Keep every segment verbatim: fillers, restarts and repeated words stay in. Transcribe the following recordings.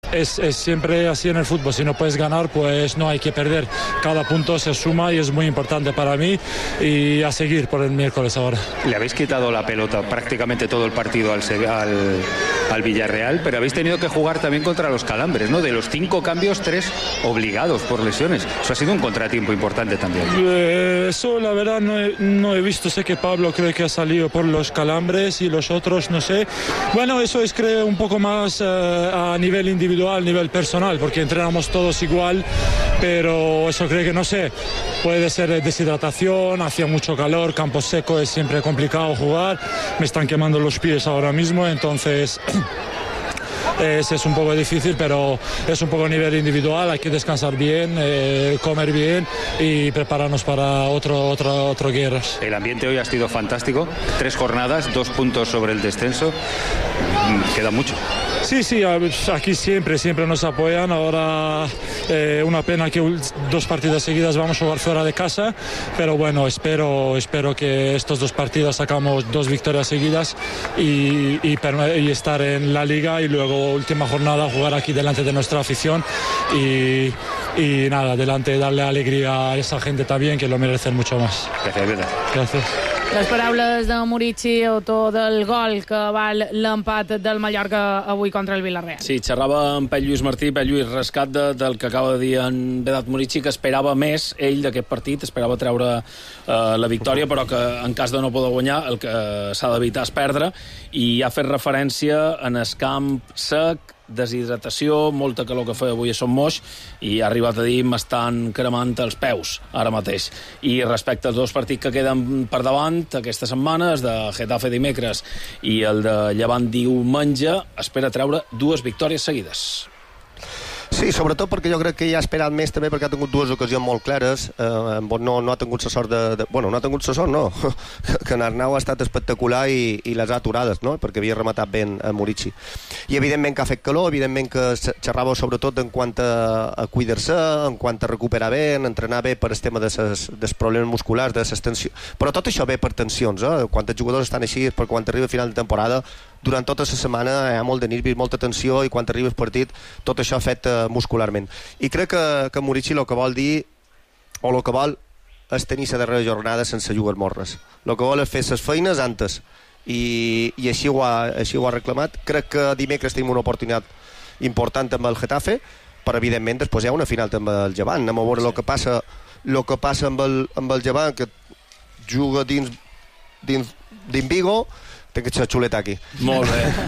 es, es siempre así en el fútbol. Si no puedes ganar, pues no hay que perder. Cada punto se suma y es muy importante para mí, y a seguir por el miércoles ahora. Le habéis quitado la pelota prácticamente todo el partido al, al, al Villarreal, pero habéis tenido que jugar también contra los calambres, ¿no? De los cinco cambios, tres obligados por lesiones. Eso ha sido un contratiempo importante también. Eh, eso la verdad no he, no he visto. Sé que Pablo creo que ha salido por los calambres y los otros no sé. Bueno, eso es creo un poco más eh, a nivel individual, nivel personal, porque entrenamos todos igual, pero eso creo que no sé. Puede ser deshidratación, hacía mucho calor, campo seco, es siempre complicado jugar. Me están quemando los pies ahora mismo, entonces Es, es un poco difícil, pero es un poco a nivel individual. Hay que descansar bien, eh, comer bien y prepararnos para otro, otro, otro guerras. El ambiente hoy ha sido fantástico. Tres jornadas, dos puntos sobre el descenso. Queda mucho. Sí, sí, aquí siempre, siempre nos apoyan. Ahora eh, una pena que dos partidas seguidas vamos a jugar fuera de casa, pero bueno, espero, espero que estos dos partidos sacamos dos victorias seguidas y, y, y estar en la liga, y luego última jornada jugar aquí delante de nuestra afición y, y nada, delante darle alegría a esa gente también, que lo merecen mucho más. Gracias. Gracias. Les paraules de Murici, autor del gol que val l'empat del Mallorca avui contra el Villarreal. Sí, xerrava amb Pep Lluís Martí. Pep Lluís, rescat de, del que acaba de dir en Vedat Murici, que esperava més ell d'aquest partit, esperava treure eh, la victòria, però que en cas de no poder guanyar el que eh, s'ha d'evitar és perdre, i ha fet referència en el camp sec, deshidratació, molta calor que feia avui a Son Moix, i ha arribat a dir m'estan cremant els peus ara mateix. I respecte als dos partits que queden per davant aquesta setmana, de Getafe dimecres i el de Llevant diumenge, espera treure dues victòries seguides. Sí, sobretot perquè jo crec que ja ha esperat més també, perquè ha tingut dues ocasions molt clares. Eh, no, no ha tingut la sort de, de... Bueno, no ha tingut la sort, no. Que en Arnau ha estat espectacular i, i les ha aturades, no? Perquè havia rematat ben a Murici. I evidentment que ha fet calor, evidentment que xerrava sobretot en quant a, a cuidar-se, en quant a recuperar bé, en entrenar bé per el tema de ses, dels problemes musculars, de les tensions. Però tot això ve per tensions, eh? Quan els jugadors estan així, per quan arriba a final de temporada, durant tota la setmana hi ha molt de nervis, molta tensió, i quan arriba el partit tot això afecta muscularment. I crec que, que Murici el que vol dir, o el que vol, és tenir la darrera jornada sense jugar morres. El que vol és fer les feines antes, i, i així, ho ha, així ho ha reclamat. Crec que dimecres tenim una oportunitat important amb el Getafe, però evidentment després hi ha una final amb el Llevant. Anem a veure el que passa, el que passa amb el, amb el Llevant, que juga dins, dins d'Invigo. Tinc la xuleta aquí. Molt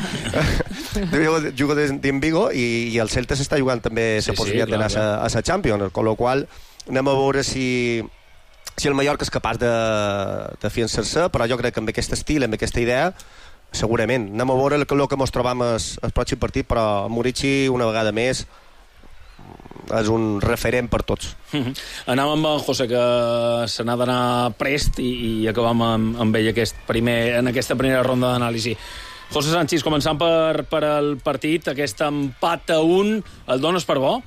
bé. Juga d'Invigo i, i el Celta s'està jugant també la sí, possibilitat sí, d'anar a, a la Champions, amb la qual anem a veure si, si el Mallorca és capaç de, de fiançar-se, però jo crec que amb aquest estil, amb aquesta idea, segurament. Anem a veure el, el que ens trobam el, el pròxim partit, però Murici, una vegada més, és un referent per tots. Anàvem amb en José, que se n'ha d'anar prest, i, i acabam amb, amb ell aquest primer, en aquesta primera ronda d'anàlisi. José Sánchez, començant per, per el partit, aquest empat a un, el dones per bo?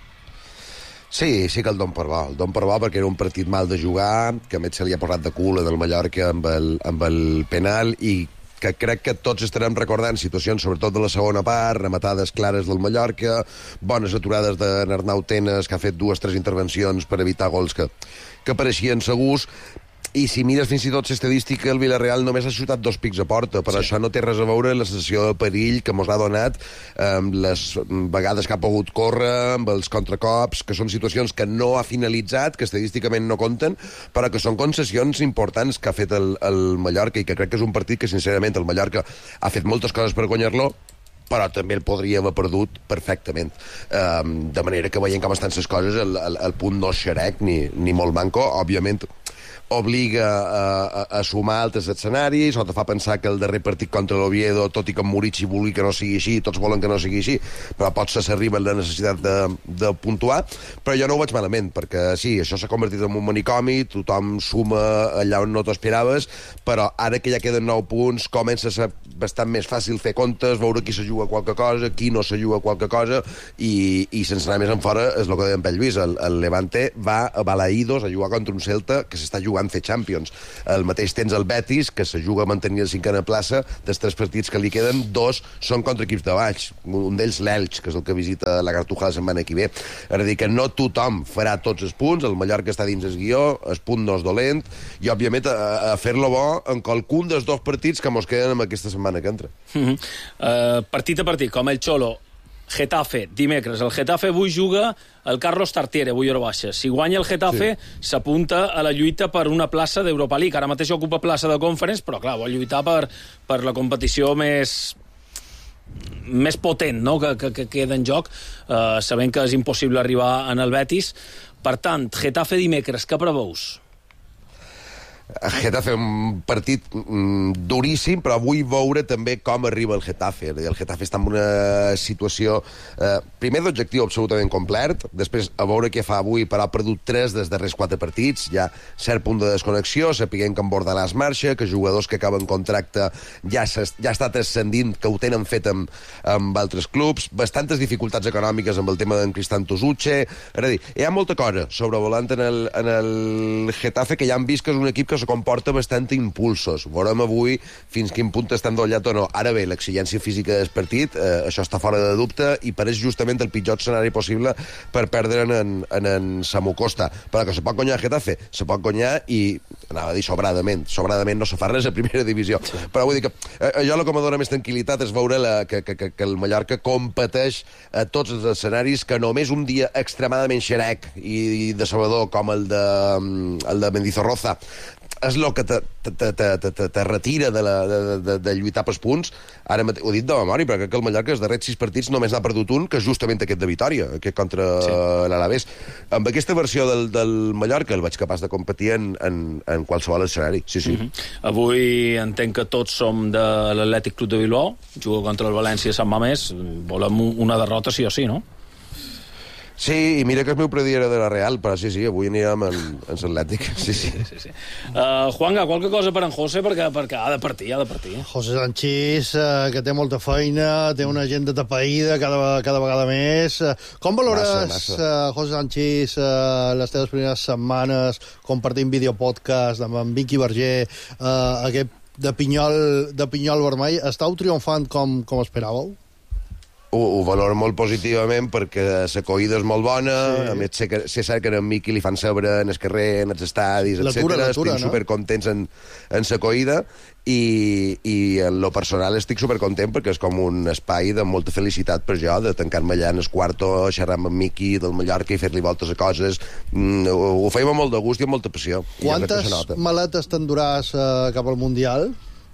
Sí, sí que el don per bo. El don per bo perquè era un partit mal de jugar, que a més se li ha posat de cul en el Mallorca amb el, amb el penal, i que crec que tots estarem recordant situacions, sobretot de la segona part, rematades clares del Mallorca, bones aturades d'Arnau Tenas, que ha fet dues o tres intervencions per evitar gols que, que pareixien segurs. I si mires fins i tot l'estadística, el Villarreal només ha xutat dos pics a porta, però sí. Això no té res a veure amb la sensació de perill que mos ha donat, amb les vegades que ha pogut córrer, amb els contracops, que són situacions que no ha finalitzat, que estadísticament no compten, però que són concessions importants que ha fet el, el Mallorca, i que crec que és un partit que, sincerament, el Mallorca ha fet moltes coses per guanyar-lo, però també el podria haver perdut perfectament. Um, de manera que veient com estan les coses, el, el, el punt no és xerec ni, ni molt manco. Òbviament obliga a, a, a sumar altres escenaris, o te fa pensar que el darrer partit contra l'Oviedo, tot i que en Murici vulgui que no sigui així, tots volen que no sigui així, però potser s'arriba la necessitat de, de puntuar. Però jo no ho veig malament, perquè sí, això s'ha convertit en un manicomi, tothom suma allà on no t'esperaves, però ara que ja queden nou punts, comença a ser bastant més fàcil fer comptes, veure qui se juga qualque cosa, qui no se juga qualque cosa, i, i sense anar més en fora és el que deia en Pep Lluís, el, el Levante va a Balaïdos a jugar contra un Celta que s'està jugant jugant fer Champions. Al mateix temps el Betis, que se juga a mantenir la cinquena plaça, dels tres partits que li queden, dos són contra equips de baix. Un d'ells l'Elx, que és el que visita la Cartuja la setmana que ve. És a dir, que no tothom farà tots els punts, el Mallorca està dins el guió, el punt no és dolent, i òbviament a, a fer-lo bo en qualcun dels dos partits que mos queden en aquesta setmana que entra. Mm-hmm. uh, partit a partit, com el Xolo, Getafe, dimecres. El Getafe avui juga el Carlos Tartiere, avui hora baixa. Si guanya el Getafe, s'apunta sí. a la lluita per una plaça d'Europa League. Ara mateix ocupa plaça de Conference, però clar, vol lluitar per, per la competició més més potent, no?, que, que, que queda en joc, uh, sabent que és impossible arribar en el Betis. Per tant, Getafe dimecres, què preveus? Getafe, un partit mm, duríssim, però vull veure també com arriba el Getafe. El Getafe està en una situació, eh, primer d'objectiu absolutament complet, després a veure què fa avui, però ha perdut tres dels darrers quatre partits, hi ha cert punt de desconnexió, sapiguem que en Bordalàs marxa, que jugadors que acaben contracte ja, ja ha estat ascendint, que ho tenen fet amb, amb altres clubs, bastantes dificultats econòmiques amb el tema d'en Cristian Tosuche, és a dir, hi ha molta cosa sobrevolant en el, en el Getafe, que ja han vist que és un equip que se comporta bastant impulsos. Veurem avui fins quin punt està endollat o no. Ara bé, l'exigència física del partit, eh, això està fora de dubte i pareix justament el pitjor escenari possible per perdre en, en, en Samu Costa. Però que se pot guanyar a Getafe, se pot guanyar i, anava a dir sobradament, sobradament no se fa res a primera divisió. Sí. Però vull dir que eh, jo el que me dona més tranquil·litat és veure la, que, que, que el Mallorca competeix a tots els escenaris, que només un dia extremadament xerec i decebedor com el de, el de Mendizorroza és el que te, te, te, te, te, te retira de, la, de, de, de lluitar pels punts. Ara ho he dit de memòria, però crec que el Mallorca els darrers sis partits només n'ha perdut un, que és justament aquest de Vitòria, aquest contra sí. l'Alavés. Amb aquesta versió del, del Mallorca el vaig capaç de competir en, en, en qualsevol escenari. Sí, sí. Mm-hmm. Avui entenc que tots som de l'Atlètic Club de Bilbao, juga contra el València a Sant Mamés, volem una derrota sí o sí, no? Sí, i mira que el meu predí era de la Real, però sí, sí, avui anirem en, en l'Atlètic. Sí, sí. sí, sí, sí. Uh, Juanga, qualque cosa per en José, perquè, perquè ha de partir, ha de partir. José Sanchís, uh, que té molta feina, té una agenda tapaïda cada, cada vegada més. Uh, com valores, massa, massa. Uh, José Sanchís, uh, les teves primeres setmanes compartint videopodcast amb en Vicky Berger, uh, aquest de Pinyol, de Pinyol Vermell? Estàu triomfant com, com esperàveu? Ho, ho valoro molt positivament perquè l'acollida és molt bona, sí. A més sé, que, sé cert que en Miqui li fan saber en el carrer, en els estadis, etcètera. Estic no? supercontents en, en l'acollida i, i en lo personal estic supercontent perquè és com un espai de molta felicitat per jo, de tancar-me allà en el quarto, xerrar amb en Miqui del Mallorca i fer-li voltes a coses. Mm, ho, ho feim amb molt de gust i amb molta passió. Quantes maletes t'enduràs uh, cap al Mundial?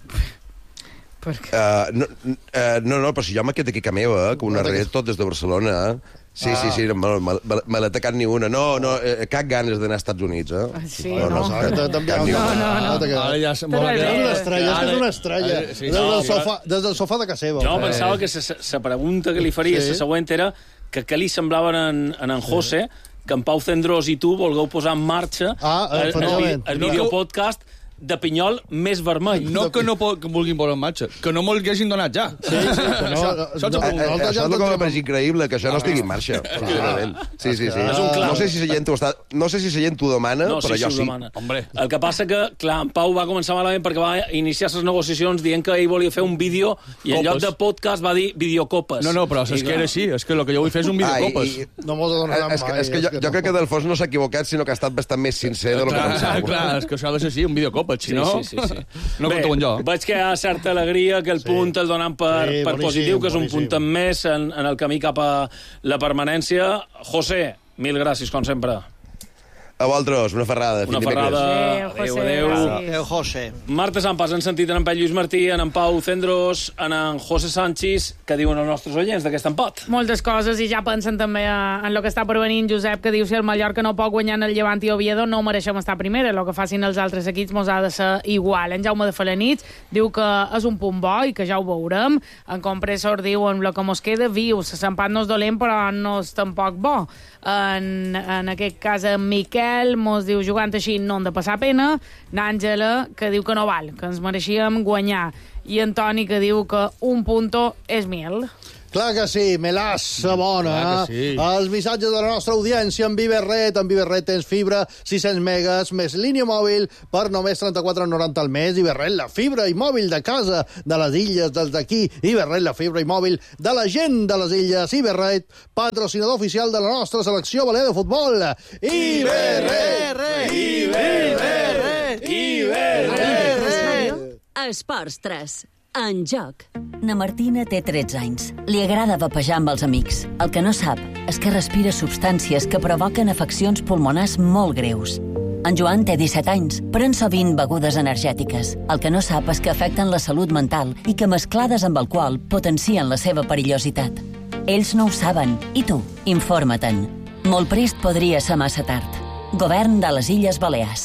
Uh, no, uh, no, no, però si jo m'he aquí a meva, que una red tot des de Barcelona, eh? Sí, ah. sí, sí, no, me, me l'he tacat ni una. No, no, eh, cap ganes d'anar als Estats Units, eh? Ah, sí, no, no. no. no, no, no, no. Ara ja és una estrella, és una estrella. Des del sofà, des del sofà de casa seva. Jo pensava que la pregunta que li faria, la següent era que què li semblaven en, en en José, que en Pau Cendrós i tu volgueu posar en marxa el, el, el videopodcast de Pinyol més vermell. No que no que vulguin posar en marxa, que no me'l haguessin donat ja. Sí, sí, que no, això, això, no, això és el que m'apareix increïble, que això no estigui en marxa. Sí, sí, sí. No sé si la gent ho està, no sé si la gent ho demana, no, però sí, jo sí. Hombre. El que passa que, clar, en Pau va començar malament perquè va iniciar les negociacions dient que ell volia fer un vídeo i en lloc de podcast va dir videocopes. No, no, però és que era així, és que el que jo vull fer és un videocopes. No m'ho donaran mai. És que jo crec que del fons no s'ha equivocat, sinó que ha estat bastant més sincer de lo que pensava. Clar, és que això ha de ser així, un videocopes, si no... No Bé, jo. Veig que hi ha certa alegria, que el sí. punt el donen per, sí, per positiu, que és un punt en més en, en el camí cap a la permanència. José, mil gràcies, com sempre. A vosaltres, una ferrada. Una ferrada. Adéu, adéu. Adéu, José. Marta Sampas, han sentit en en Pep Lluís Martí, en en Pau Cendrós, en en José Sanchís, que diuen els nostres oients d'aquest empat. Moltes coses, i ja pensen també en el que està per venir en Josep, que diu si el Mallorca no pot guanyar en el Llevant i Oviedo, no mereixem estar primera. El que facin els altres equips mos ha de ser igual. En Jaume de Felanitx diu que és un punt bo i que ja ho veurem. En Compressor diu en el que mos queda viu. L'empat no és dolent, però no és tampoc bo. En, en aquest cas en Miquel mos diu jugant així no hem de passar pena. N'Àngela que diu que no val, que ens mereixíem guanyar, i en Toni que diu que un punto és mil. Clar que sí, melassa bona, Clar que eh? sí. Els missatges de la nostra audiència en Viverret. En Viverret tens fibra, sis-cents megas, més línia mòbil per només trenta-quatre noranta al mes. Viverret, la fibra i mòbil de casa, de les illes, dels d'aquí. Viverret, la fibra i mòbil de la gent de les illes. Viverret, patrocinador oficial de la nostra selecció balear de futbol. Viverret! Viverret! Viverret! Esports tres. En joc. Na Martina té tretze anys. Li agrada vapejar amb els amics. El que no sap és que respira substàncies que provoquen afeccions pulmonars molt greus. En Joan té disset anys. Pren sovint begudes energètiques. El que no sap és que afecten la salut mental i que mesclades amb alcohol potencien la seva perillositat. Ells no ho saben. I tu? Informa-te'n. Molt prest podria ser massa tard. Govern de les Illes Balears.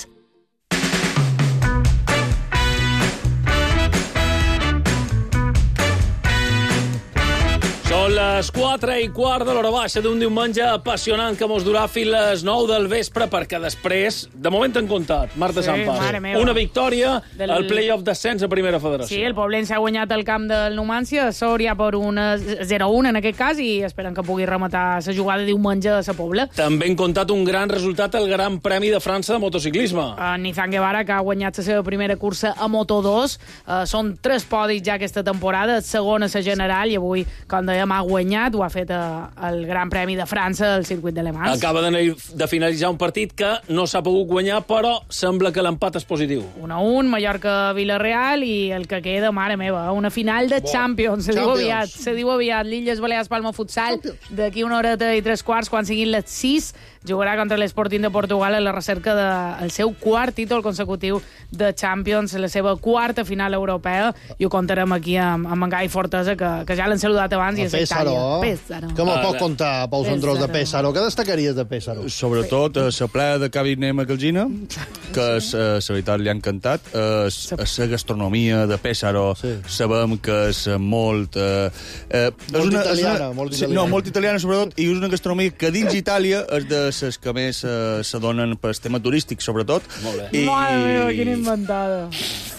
Són les quatre i quart de l'hora baixa d'un diumenge apassionant que mos durà fins les nou del vespre, perquè després, de moment hem comptat, Marta Sí, Sampas, mare meva. una victòria Del- al play-off d'ascens a Primera Federació. Sí, el Poblense ha guanyat el camp del Numància, Sòria per una zero a un en aquest cas, i esperen que pugui rematar la jugada diumenge a la Pobla. També hem comptat un gran resultat al Gran Premi de França de motociclisme. En Nizan Guevara, que ha guanyat la seva primera cursa a Moto dos. Uh, són tres podis ja aquesta temporada, segona a la general, i avui, com dèiem, ha guanyat, ho ha fet uh, el Gran Premi de França al circuit de Le Mans. Acaba de, de finalitzar un partit que no s'ha pogut guanyar, però sembla que l'empat és positiu. un a un, Mallorca-Villarreal, i el que queda, mare meva, una final de Champions. Se diu Champions. aviat, se diu aviat. L'Illes Balears Palma Futsal, d'aquí una horeta i tres quarts, quan siguin les sis, jugarà contra l'Sporting de Portugal a la recerca del seu quart títol consecutiu de Champions, la seva quarta final europea, i ho contarem aquí amb, amb en Gai Fortesa, que, que ja l'han saludat abans, i és a Pésaro. Itàlia. Pésaro. Com Ah, ho pot contar, Pau Sandrós, de Pésaro? Què destacaries de Pésaro? Sobretot a la playa de Cavi Nema Calgina, que és, eh, la veritat li ha encantat, és, és la gastronomia de Pésaro, Sí. sabem que és molt... Eh, eh, Molt és una, italiana, és una, molt sí, italiana. No, molt italiana, sobretot, i és una gastronomia que dins Itàlia és de les que més eh, se donen per tema turístic, sobretot. Molt bé. I... Mare meva, quina inventada.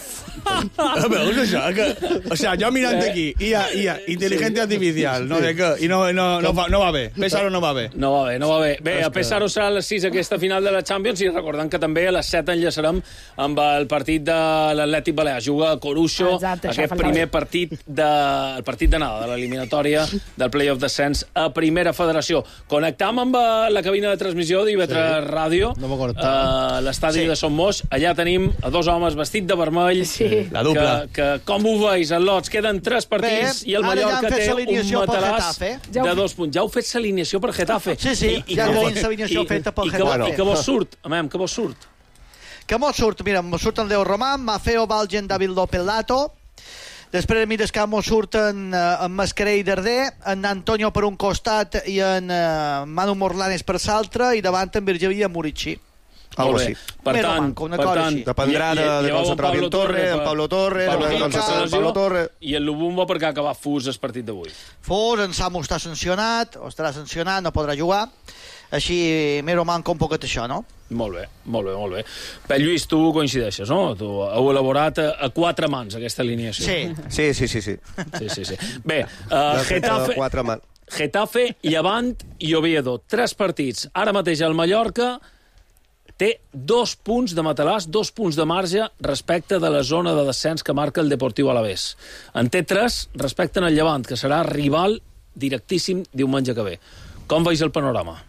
A veus això? Que, o sea, jo mirant aquí, I A, I A, intel·ligència artificial, no sé què, i no, no, no, va, no va bé. Pésaro no va bé. No va bé, no va bé. Bé, a Pésaro serà a les sis aquesta final de la Champions, i recordant que també a les set enllaçarem amb el partit de l'Atlètic Balear. Juga a Coruxo, Exacte, això aquest faltava. primer partit de, el partit d'anada de l'eliminatòria del play-off d'ascens a Primera Federació. Connectam amb eh, la cabina de transmissió d'I V tres Sí. Ràdio, No m'ho connectava. a l'estadi de Son Moix. Allà tenim a dos homes vestits de vermell. Sí. La dupla. Que, que com ho veus, en Lots? Queden tres partits Bé, i el ara ja Mallorca han fet té un l'alineació pel matalàs Getafe. de dos punts. Ja heu fet l'alineació per Getafe. Sí, sí, ja què tenim vos- l'alineació i- feta pel i que vos- Getafe. I que vos surt? Amem, que vos surt? Que mos surt? Mira, mos surten Leo Román, Mafeo, Valgen, David López Lato. Després mires que mos surten eh, en Mascarell i Darder, en Antonio per un costat i en eh, Manu Morlanes per l'altre, i davant en Virgili i en Murici. Algo Molt bé. així. Per Més o tant, manco, una per cosa tant, així. Dependrà de, de com se trobi en Torre, en Pablo Torre, Pablo de com se Torre, trobi en Pablo Torre. i el Lubumbo perquè ha acabat fus el partit d'avui. Fos, en Samu està sancionat, o estarà sancionat, no podrà jugar. Així, més o manco un poquet això, no? Molt bé, molt bé, molt bé. Per Lluís, tu coincideixes, no? Tu heu elaborat a, a quatre mans aquesta alineació. Sí. Sí, sí, sí, sí. Sí, sí, sí. Bé, uh, De Getafe, quatre mans. Getafe, Llevant i Oviedo. Tres partits. Ara mateix el Mallorca té dos punts de matalàs, dos punts de marge respecte de la zona de descens que marca el Deportiu Alavés. En té tres respecte al Llevant, que serà rival directíssim diumenge que ve. Com veus el panorama?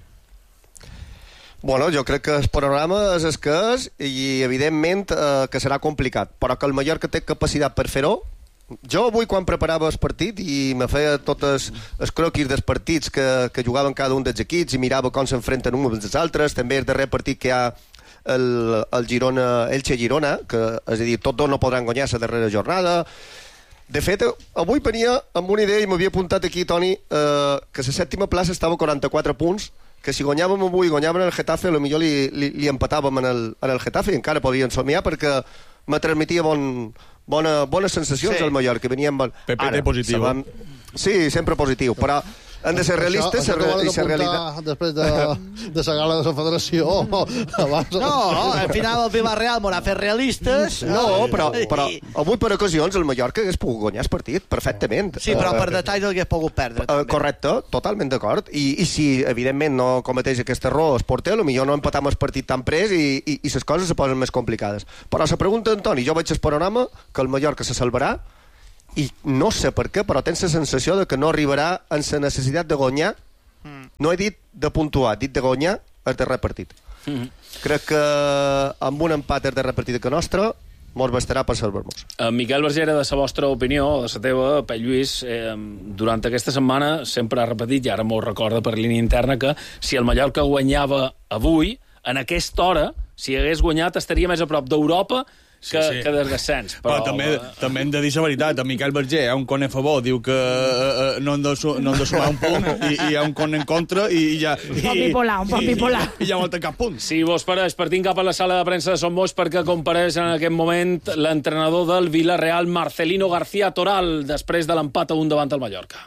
Bueno, jo crec que el panorama és el que és i, evidentment, eh, que serà complicat, però que el Mallorca té capacitat per fer-ho. Jo avui, quan preparava el partit i me feia tots els croquis dels partits que, que jugaven cada un dels equips i mirava com s'enfrenten uns amb els altres, també el darrer partit que hi ha el, el Girona, Elche-Girona, que, és a dir, tots dos no podran guanyar la darrera jornada. De fet, avui venia amb una idea i m'havia apuntat aquí, Toni, eh, que la sèptima plaça estava a quaranta-quatre punts, que si guanyàvem avui i guanyàvem el Getafe, potser li, li, li empatàvem en el, en el Getafe i encara podíem somiar perquè me transmetia bon, bona, bones sensacions Sí. al Mallorca. Venien bon... P P T positiu. sabem- Sí, sempre positiu, però Han de ser realistes això, això i ser realitat. Després de, de la gala de la federació. Abans... No, al final el Villarreal m'ho ha fet realistes. No, però, però avui per ocasions el Mallorca hagués pogut guanyar el partit perfectament. Sí, però per detall l'hagués pogut perdre. Uh, correcte, totalment d'acord. I, I si, evidentment, no cometeix aquest error el porter, potser no empatam el partit tan pres i, i, i les coses se posen més complicades. Però la pregunta, Antoni, jo veig el panorama que el Mallorca se salvarà i no sé per què, però tens la sensació de que no arribarà en la necessitat de guanyar. Mm. No he dit de puntuar, he dit de guanyar el darrer partit. Mm. Crec que amb un empat el darrer partit que nostre mos bastarà per salvar-nos. Uh, Miquel Bergera, de la vostra opinió, de la teva, Pep Lluís, eh, durant aquesta setmana sempre ha repetit, i ara m'ho recorda per línia interna, que si el Mallorca guanyava avui, en aquesta hora, si hagués guanyat, estaria més a prop d'Europa que, sí, sí. que del descens. Però, però també, uh... també hem de dir la veritat. En Miquel Berger, hi ha un con a favor, diu que uh, no hem de, no hem de sumar un punt, i, i hi ha un con en contra, i, i ja... Un poc bipolar, un poc bipolar. I, i ja volta cap punt. Si vos pareix, partint cap a la sala de premsa de Som Moix, perquè compareix en aquest moment l'entrenador del Villarreal, Marcelino García Toral, després de l'empat a un davant del Mallorca.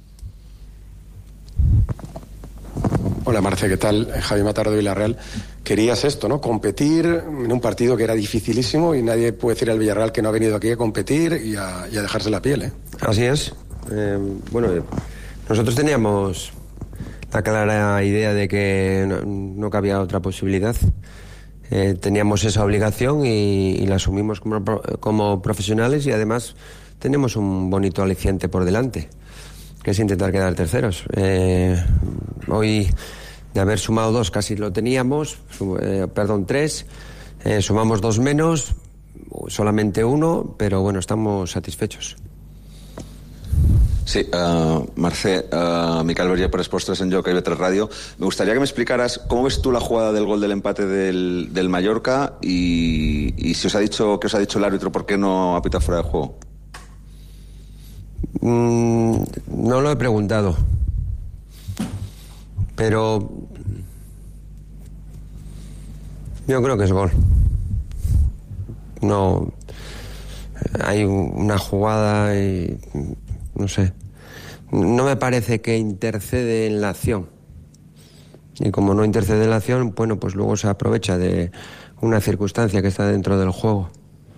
Hola Marce, ¿qué tal? Javi Matardo de Villarreal. Querías esto, ¿no? Competir en un partido que era dificilísimo y nadie puede decir al Villarreal que no ha venido aquí a competir y a, y a dejarse la piel, ¿eh? Así es. Eh, bueno, nosotros teníamos la clara idea de que no, no cabía otra posibilidad. Eh, teníamos esa obligación y, y la asumimos como, como profesionales y además tenemos un bonito aliciente por delante, que es intentar quedar terceros. Eh, hoy, de haber sumado dos, casi lo teníamos, eh, perdón, tres, eh, sumamos dos menos, solamente uno, pero bueno, estamos satisfechos. Sí, uh, Marce, uh, Miquel Berger por Esports tres en Joc, I B tres Radio. Me gustaría que me explicaras cómo ves tú la jugada del gol del empate del, del Mallorca y, y si os ha dicho, qué os ha dicho el árbitro, por qué no ha pitado fuera de juego. Mm, no lo he preguntado, pero yo creo que es gol. No, hay una jugada y no sé, no me parece que intercede en la acción, y como no intercede en la acción, bueno, pues luego se aprovecha de una circunstancia que está dentro del juego.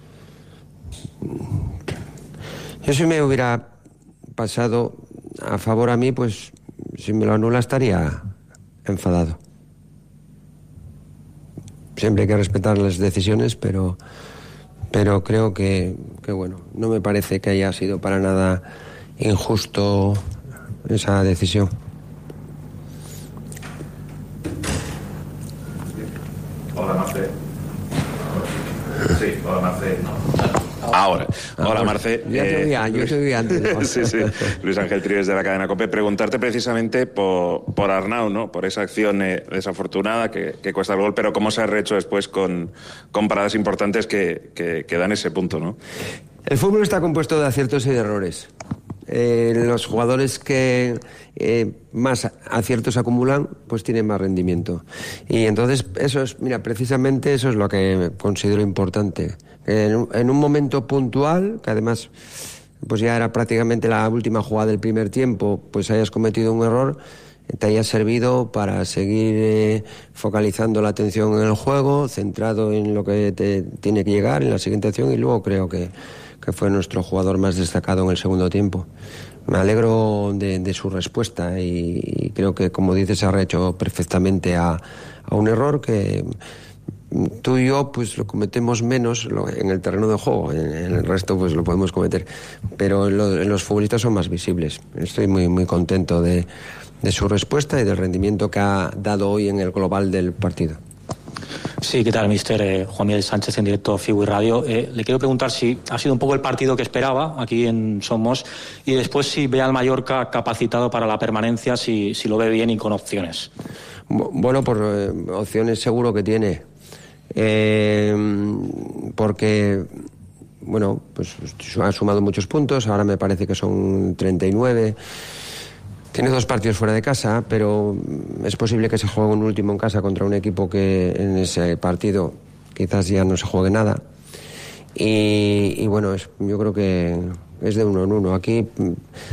Yo si me hubiera pasado a favor a mí, pues si me lo anula estaría enfadado. Siempre hay que respetar las decisiones, pero, pero creo que, que, bueno, no me parece que haya sido para nada injusto esa decisión. Hola, Marce. Sí, hola, Marce. Ahora. Hola, Marce. Ya te oía, eh, yo te oía antes. Sí, sí. Luis Ángel Trives de la cadena COPE. Preguntarte precisamente por, por Arnau, ¿no? Por esa acción eh, desafortunada que, que cuesta el gol, pero cómo se ha rehecho después con, con paradas importantes que, que, que dan ese punto, ¿no? El fútbol está compuesto de aciertos y de errores. Eh, los jugadores que eh, más aciertos acumulan, pues tienen más rendimiento. Y entonces, eso es, mira, precisamente eso es lo que considero importante. En un, en un momento puntual, que además pues ya era prácticamente la última jugada del primer tiempo, pues hayas cometido un error, te haya servido para seguir eh, focalizando la atención en el juego, centrado en lo que te tiene que llegar, en la siguiente acción, y luego creo que que fue nuestro jugador más destacado en el segundo tiempo. Me alegro de, de su respuesta y, y creo que, como dices, se ha rehecho perfectamente a, a un error que tú y yo pues lo cometemos menos en el terreno de juego, en, en el resto pues lo podemos cometer, pero en, lo, en los futbolistas son más visibles. Estoy muy, muy contento de, de su respuesta y del rendimiento que ha dado hoy en el global del partido. Sí, ¿qué tal, mister? Eh, Juan Miguel Sánchez, en directo Figu y Radio. Eh, le quiero preguntar si ha sido un poco el partido que esperaba aquí en Somos y después si ve al Mallorca capacitado para la permanencia, si, si lo ve bien y con opciones. Bueno, por eh, opciones seguro que tiene. Eh, porque, bueno, pues ha sumado muchos puntos, ahora me parece que son treinta y nueve. Tiene dos partidos fuera de casa, pero es posible que se juegue un último en casa contra un equipo que en ese partido quizás ya no se juegue nada. Y, y bueno, es, yo creo que es de uno en uno. Aquí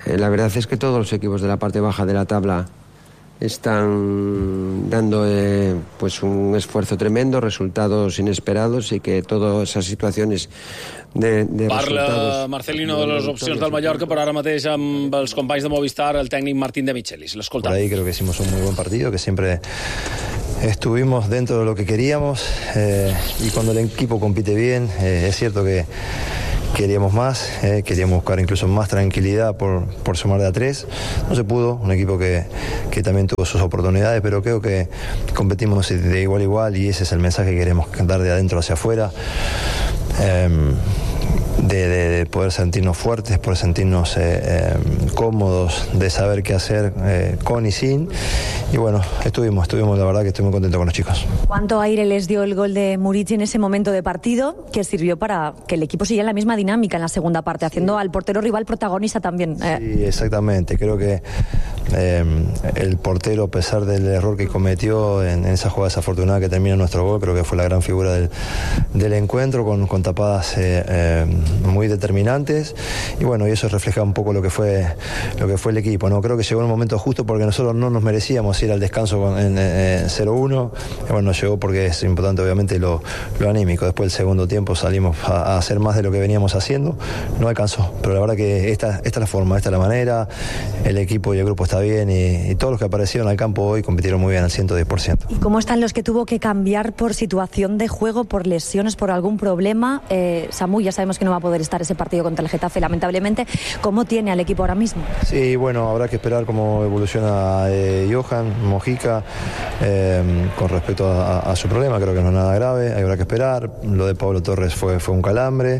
Eh, la verdad es que todos los equipos de la parte baja de la tabla están dando eh, pues un esfuerzo tremendo, resultados inesperados, i que totes esas situacions de, de Parla resultados... Marcelino de les opcions del Mallorca, però ara mateix amb els companys de Movistar, el tècnic Martín de Michelis. L'escoltam. Por ahí creo que hicimos un muy buen partido, que siempre estuvimos dentro de lo que queríamos, eh, y cuando el equipo compite bien, eh, es cierto que queríamos más, eh, queríamos buscar incluso más tranquilidad por, por sumar de a tres. No se pudo, un equipo que, que también tuvo sus oportunidades, pero creo que competimos de igual a igual y ese es el mensaje que queremos dar de adentro hacia afuera. Eh, De, de, de poder sentirnos fuertes, poder sentirnos eh, eh, cómodos, de saber qué hacer eh, con y sin. Y bueno, estuvimos, estuvimos, la verdad que estoy muy contento con los chicos. ¿Cuánto aire les dio el gol de Murici en ese momento de partido que sirvió para que el equipo siguiera en la misma dinámica en la segunda parte, haciendo al portero rival protagonista también? Eh. Sí, exactamente. Creo que eh, el portero, a pesar del error que cometió en, en esa jugada desafortunada que termina nuestro gol, creo que fue la gran figura del, del encuentro, con, con tapadas eh, eh, muy determinantes, y bueno, y eso refleja un poco lo que fue lo que fue el equipo, ¿no? Creo que llegó en un momento justo porque nosotros no nos merecíamos ir al descanso con, en, en cero uno, y bueno, llegó porque es importante obviamente lo, lo anímico. Después del segundo tiempo salimos a, a hacer más de lo que veníamos haciendo, no alcanzó, pero la verdad que esta, esta es la forma, esta es la manera, el equipo y el grupo está bien, y, y todos los que aparecieron al campo hoy compitieron muy bien al ciento diez por ciento. ¿Y cómo están los que tuvo que cambiar por situación de juego, por lesiones, por algún problema? Eh, Samu, ya sabemos que no va a poder estar ese partido contra el Getafe, lamentablemente. ¿Cómo tiene al equipo ahora mismo? Sí, bueno, habrá que esperar cómo evoluciona eh, Johan Mojica eh, con respecto a, a su problema. Creo que no es nada grave, habrá que esperar. Lo de Pablo Torres fue, fue un calambre.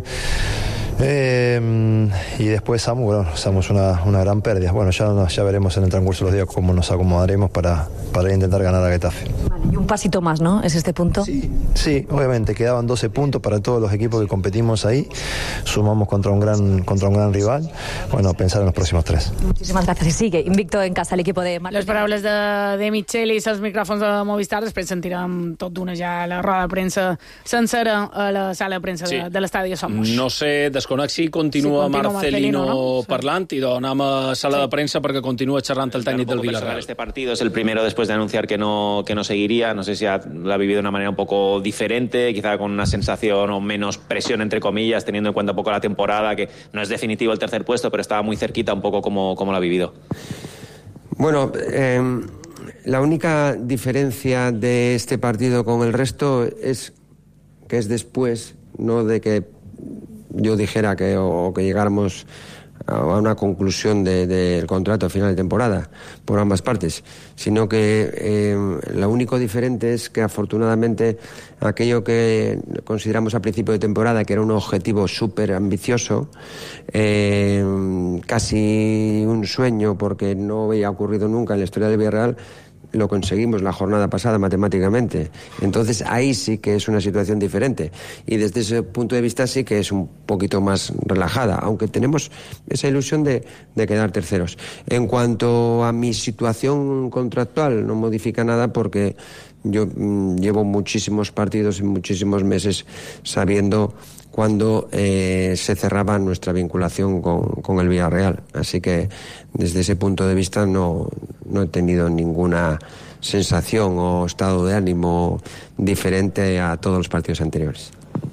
Eh, y después Samu, bueno, Samu es una, una gran pérdida. Bueno, ya, ya veremos en el transcurso de los días cómo nos acomodaremos para, para intentar ganar a Getafe. Vale, y un pasito más, ¿no? ¿Es este punto? Sí, sí, obviamente, quedaban doce puntos para todos los equipos que competimos ahí. Sumamos contra un gran, contra un gran rival. Bueno, pensar en los próximos tres. Muchísimas gracias. Y sigue invicto en casa el equipo de Mar. Les paraules de, de Michelis als micròfons de Movistar. Després sentirem tot d'una ja la roda de premsa sencera a la sala de premsa sí. de, de l'estadi de Somos. No sé, desconec si continua, sí, continua Marcelino, Marcelino no? parlant, sí. i doncs anem a sala sí. de premsa perquè continua xerrant el tècnic del Villarreal. Este partido es el primero después de anunciar que no, que no seguiría. No sé si ha, lo ha vivido de una manera un poco diferente, quizá con una sensación o menos presión, entre comillas, teniendo en cuenta un poco la temporada, que no es definitivo el tercer puesto, pero estaba muy cerquita, un poco como, como lo ha vivido. Bueno, eh, la única diferencia de este partido con el resto es que es después, no de que yo dijera que o que llegáramos a una conclusión del de, de contrato a final de temporada por ambas partes, sino que eh, lo único diferente es que afortunadamente aquello que consideramos a principio de temporada que era un objetivo súper ambicioso, eh, casi un sueño porque no había ocurrido nunca en la historia del Villarreal, lo conseguimos la jornada pasada matemáticamente. Entonces ahí sí que es una situación diferente y desde ese punto de vista sí que es un poquito más relajada, aunque tenemos esa ilusión de, de quedar terceros. En cuanto a mi situación contractual, no modifica nada porque yo mmm, llevo muchísimos partidos y muchísimos meses sabiendo cuando eh, se cerraba nuestra vinculación con, con el Villarreal. Así que desde ese punto de vista no, no he tenido ninguna sensación o estado de ánimo diferente a todos los partidos anteriores.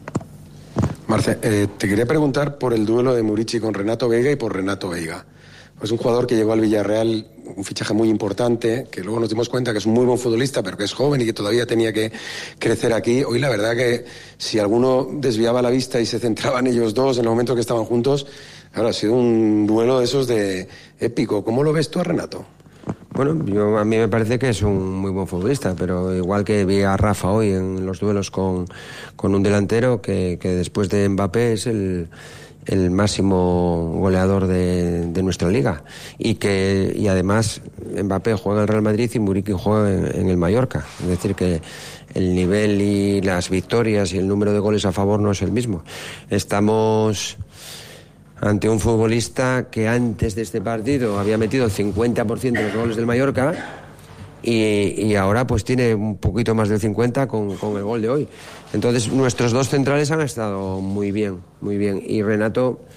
Marce, eh, te quería preguntar por el duelo de Murici con Renato Veiga y por Renato Veiga. Es un jugador que llegó al Villarreal, un fichaje muy importante, que luego nos dimos cuenta que es un muy buen futbolista, pero que es joven y que todavía tenía que crecer aquí. Hoy la verdad que si alguno desviaba la vista y se centraba en ellos dos en el momento que estaban juntos, ahora ha sido un duelo de esos de épico. ¿Cómo lo ves tú a Renato? Bueno, yo, a mí me parece que es un muy buen futbolista, pero igual que vi a Rafa hoy en los duelos con, con un delantero que, que después de Mbappé es el... el máximo goleador de, de nuestra liga y que y además Mbappé juega en el Real Madrid y Muriqui juega en, en el Mallorca, es decir que el nivel y las victorias y el número de goles a favor no es el mismo. Estamos ante un futbolista que antes de este partido había metido el cincuenta por ciento de los goles del Mallorca y, y ahora pues tiene un poquito más del cincuenta con, con el gol de hoy. Entonces nuestros dos centrales han estado muy bien, muy bien. Y Renato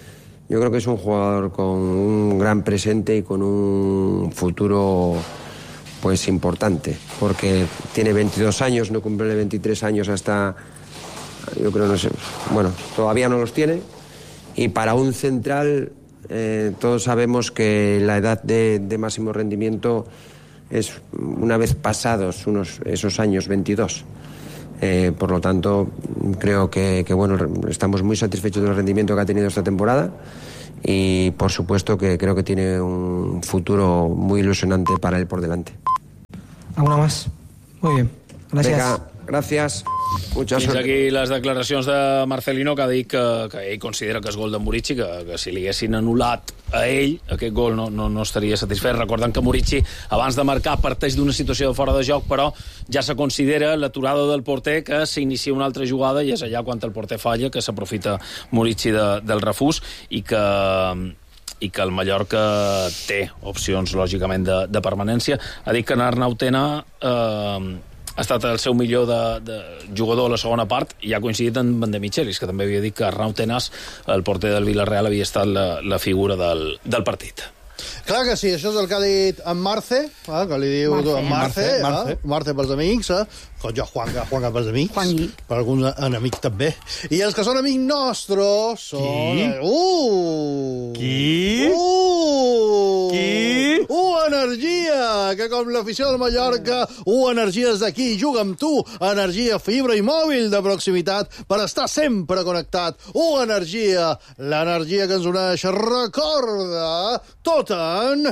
Yo creo que es un jugador con un gran presente y con un futuro pues importante, porque tiene veintidós años, no cumple veintitrés años hasta, yo creo, no sé, bueno, todavía no los tiene, y para un central eh, todos sabemos que la edad de, de máximo rendimiento es una vez pasados unos, esos años, veintidós. Eh, por lo tanto, creo que, que bueno, estamos muy satisfechos del rendimiento que ha tenido esta temporada y por supuesto que creo que tiene un futuro muy ilusionante para él por delante. ¿Alguna más? Muy bien, gracias. Venga, gracias. Mucha Fins sort. aquí les declaracions de Marcelino, que ha dit que, que ell considera que és gol de Murici, que, que si li haguessin anul·lat a ell aquest gol no, no, no estaria satisfet. Recordem que Murici, abans de marcar, parteix d'una situació de fora de joc, però ja se considera l'aturada del porter, que s'inicia una altra jugada i és allà quan el porter falla que s'aprofita Murici de, del refús i que i que el Mallorca té opcions, lògicament, de, de permanència. Ha dit que en Arnau Tena eh, ha estat el seu millor de, de jugador a la segona part i ha coincidit amb en De Michelis, que també havia dit que Arnau Tenas, el porter del Villarreal, havia estat la, la figura del, del partit. Clar que sí, això és el que ha dit en Marce, eh, que li diu Marce, en Marce, Marce, Marce. Eh, Marce pels amics, eh, com jo, Juanca, Juanca pels amics, Juangui. Per alguns enemics també. I els que són amics nostres són... Qui? Uh! Qui? Uh! Qui? Uh, Energia, que com l'afició del Mallorca, Uh, Energia és d'aquí, juga amb tu, Energia, fibra i mòbil de proximitat per estar sempre connectat. Uh, Energia, l'energia que ens uneix, recorda, tot en...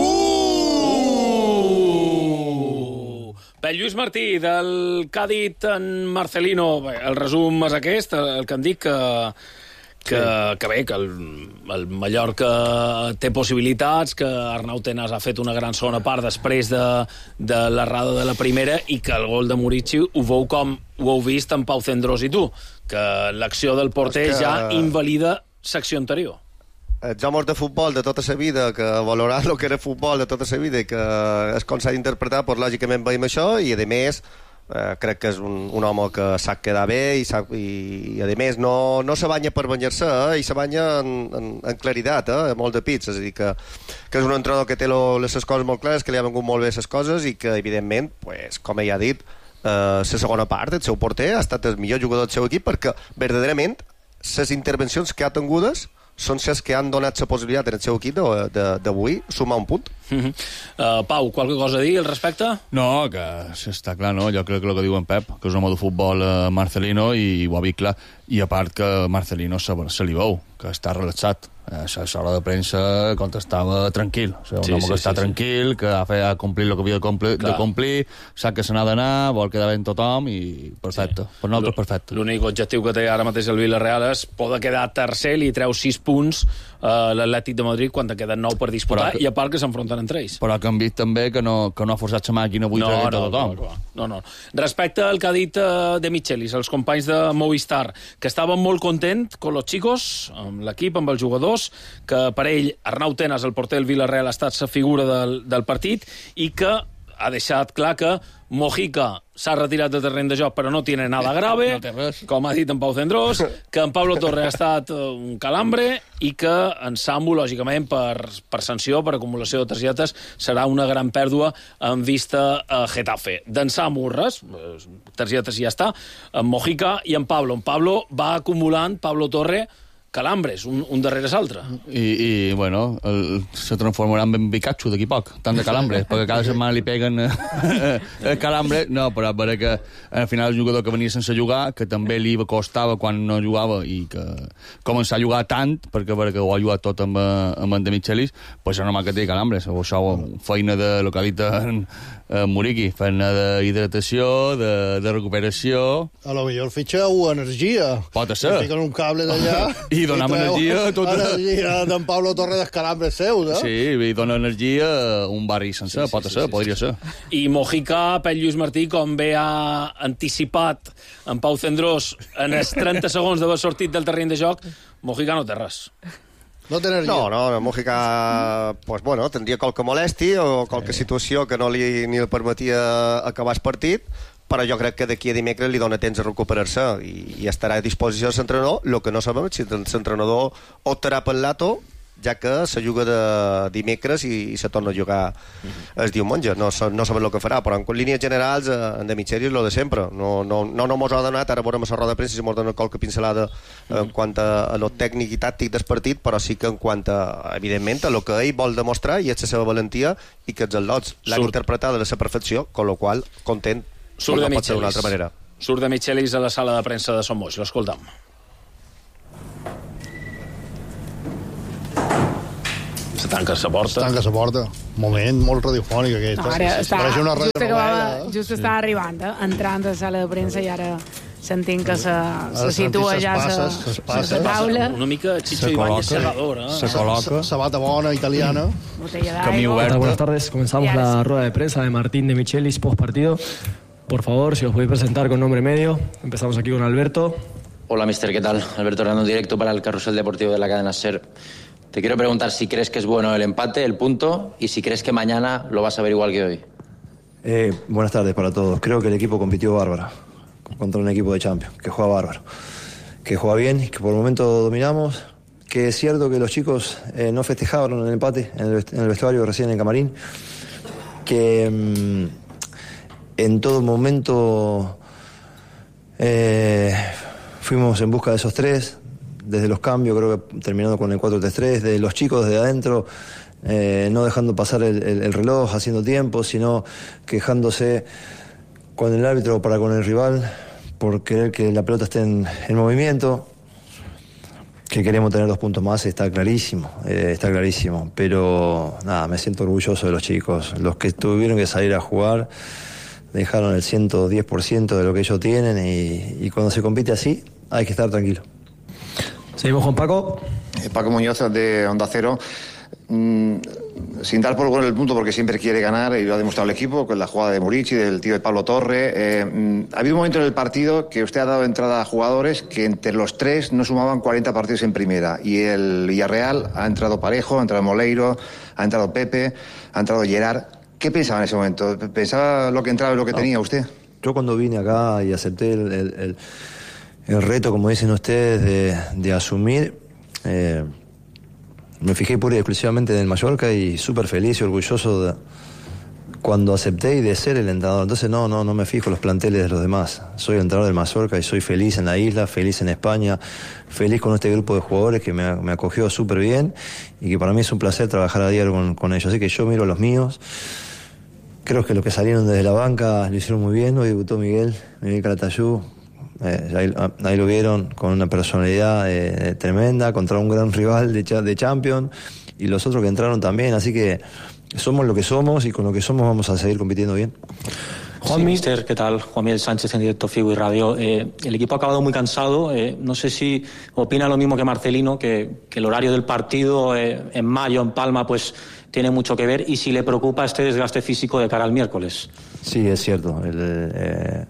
Uh! Bé, Lluís Martí, del que ha dit en Marcelino, bé, el resum és aquest, el que em dic que, que, sí. que bé, que el, el Mallorca té possibilitats, que Arnau Tenas ha fet una gran segona part després de, de l'errada de la primera i que el gol de Murici ho veu com ho heu vist en Pau Cendrós i tu, que l'acció del porter que... ja invalida secció anterior. Els homes de futbol de tota la vida, que valorar el que era futbol de tota la vida i que és com s'ha d'interpretar, doncs lògicament veiem això, i a més eh, crec que és un, un home que sap quedar bé i, sap, i, i a més no, no se banya per banyar-se, eh, i se banya en, en, en claritat, eh, molt de pits, és a dir que, que és un entrenador que té lo, les coses molt clares, que li ha vengut molt bé les coses i que evidentment, pues, com ell ha dit, la eh, segona part, el seu porter ha estat el millor jugador del seu equip perquè verdaderament les intervencions que ha tingudes són les que han donat la possibilitat en el seu equip d'avui sumar un punt. Uh-huh. uh, Pau, qualque cosa a dir al respecte? No, que està clar, no? Jo crec que el que diu en Pep, que és un home de futbol eh, Marcelino, i ho ha vist clar, i a part que Marcelino se, se li veu, que està relaxat. A l'hora de premsa contestava tranquil, o sigui, un sí, home sí, que està sí, tranquil, sí. que ha, fet, ha complit el que havia de complir, de complir, sap que se n'ha d'anar, vol quedar bé amb tothom i perfecte, sí. Per nosaltres perfecte. L'únic objectiu que té ara mateix el Villarreal és poder quedar tercer, li treu sis punts a l'Atlètic de Madrid quan te queden nou per disputar, que, i a part que s'enfronten entre ells. Però que han vist també que no, que no ha forçat la màquina avui no, no, a tothom. No, no, no. Respecte al que ha dit uh, De Michelis, els companys de Movistar, que estaven molt contents con los chicos, amb l'equip, amb els jugadors, que per ell Arnau Tenas, el porter del Villarreal, ha estat la figura del, del partit i que ha deixat clar que Mojica s'ha retirat del terreny de joc però no tiene nada grave, no com ha dit en Pau Cendrós, que en Pablo Torre ha estat un calambre i que en Samu, lògicament, per, per sanció, per acumulació de targetes, serà una gran pèrdua en vista a Getafe. D'en Samu, res, targetes i ja està, en Mojica i en Pablo. En Pablo va acumulant, Pablo Torre, calambres, un, un darrere l'altre. I, i bueno, el, se transformaran en Pikachu d'aquí poc, tant de calambres, perquè cada setmana li peguen eh, el calambre. No, però veure que al final el jugador que venia sense jugar, que també li costava quan no jugava i que començar a jugar tant, perquè veure que ho ha jugat tot amb, amb en De Michelis, pues és normal que té calambres. Això feina de, el que ha dit en, en Muriqui, feina d'hidratació, de, de recuperació. A lo millor fitxa o energia. Pot ser. Fiquen un cable d'allà i donar energia a tota... energia d'en Pablo Torre d'escalambres seus, eh? Sí, i dona energia a un barri sencer, sí, pot sí, ser, sí, podria sí. ser. I Mojica, Pep Lluís Martí, com bé ha anticipat en Pau Cendrós en els trenta segons d'haver sortit del terreny de joc, Mojica no té res. No té energia. No, no, Mojica, pues bueno, tindria qualque molèstia o qualque sí. situació que no li, ni li permetia acabar el partit, però jo crec que d'aquí a dimecres li dona temps a recuperar-se i, i estarà a disposició de l'entrenador. El que no sabem és si l'entrenador optarà per l'Ato, ja que se juga de dimecres i, i se torna a jugar el diumenge. No, no sabem el que farà, però en línies generals eh, en De Micheli és el de sempre. No, no, no, no mos ha donat, ara veurem a la roda de premsa si mos dona qualque pincelada en quant a, a lo tècnic i tàctic del partit, però sí que en quant a, evidentment, a lo que ell vol demostrar i és la seva valentia i que els al·lots l'han interpretat de la seva perfecció, con lo qual content Surt no de pot ser d'una altra manera. Surt de Michelis a la sala de premsa de Son Moix, l'escoltam. Se tanca la porta. Se tanca la porta. Moment molt radiofònic aquest. No, ara sí, sí, està, pareix una just, acabava, radionovela. just està arribant, eh? entrant a la sala de premsa i ara sentim que se, se Ara situa sentim ja ses a passes, ses passes. la taula. Una mica Chicho Ibáñez Serrador, eh? Se col·loca. Sabata bona, italiana. Botella Camí d'aigua. obert. Buenas tardes, comenzamos Ya, la sí. rueda de prensa de Martín de Michelis post partido. Por favor, si os podéis presentar con nombre y medio. Empezamos aquí con Alberto. Hola, mister, ¿qué tal? Alberto Hernando, directo para el Carrusel Deportivo de la cadena SER. Te quiero preguntar si crees que es bueno el empate, el punto, y si crees que mañana lo vas a ver igual que hoy. Eh, buenas tardes para todos. Creo que el equipo compitió bárbaro contra un equipo de Champions, que juega bárbaro, que juega bien, que por el momento dominamos, que es cierto que los chicos eh, no festejaron el empate en el, vest- en el vestuario recién en el camarín, que mm, en todo momento eh, fuimos en busca de esos tres, desde los cambios, creo que terminando con el cuatro tres tres, de los chicos desde adentro, eh, no dejando pasar el, el, el reloj, haciendo tiempo, sino quejándose con el árbitro para con el rival por querer que la pelota esté en, en movimiento, que queremos tener dos puntos más, está clarísimo, eh, está clarísimo, pero nada, me siento orgulloso de los chicos, los que tuvieron que salir a jugar, dejaron el ciento diez por ciento de lo que ellos tienen y, y cuando se compite así hay que estar tranquilo. Seguimos con Paco. Eh, Paco Muñoz de Onda Cero. Mm, sin dar por bueno el punto porque siempre quiere ganar y lo ha demostrado el equipo con la jugada de Murici, del tío de Pablo Torre. Eh, mm, ha habido un momento en el partido que usted ha dado entrada a jugadores que entre los tres no sumaban cuarenta partidos en primera y el Villarreal ha entrado Parejo, ha entrado Moleiro, ha entrado Pepe, ha entrado Gerard. ¿Qué pensaba en ese momento? ¿Pensaba lo que entraba y lo que no. tenía usted? Yo cuando vine acá y acepté el, el, el, el reto, como dicen ustedes, de, de asumir, eh, me fijé pura y exclusivamente en el Mallorca y súper feliz y orgulloso de, cuando acepté y de ser el entrenador. Entonces no, no, no me fijo en los planteles de los demás. Soy el entrenador del Mallorca y soy feliz en la isla, feliz en España, feliz con este grupo de jugadores que me, me acogió súper bien y que para mí es un placer trabajar a diario con, con ellos. Así que yo miro a los míos. Creo que los que salieron desde la banca lo hicieron muy bien. Hoy debutó Miguel, Miguel Calatayud. Eh, ahí, ahí lo vieron con una personalidad eh, tremenda contra un gran rival de, de Champions y los otros que entraron también, así que somos lo que somos y con lo que somos vamos a seguir compitiendo bien. Juan sí, mister, ¿qué tal? Juan Miguel Sánchez en directo Figo y Radio. Eh, el equipo ha acabado muy cansado. Eh, no sé si opina lo mismo que Marcelino, que, que el horario del partido eh, en mayo, en Palma, pues tiene mucho que ver y si le preocupa este desgaste físico de cara al miércoles. Sí, es cierto. El, eh...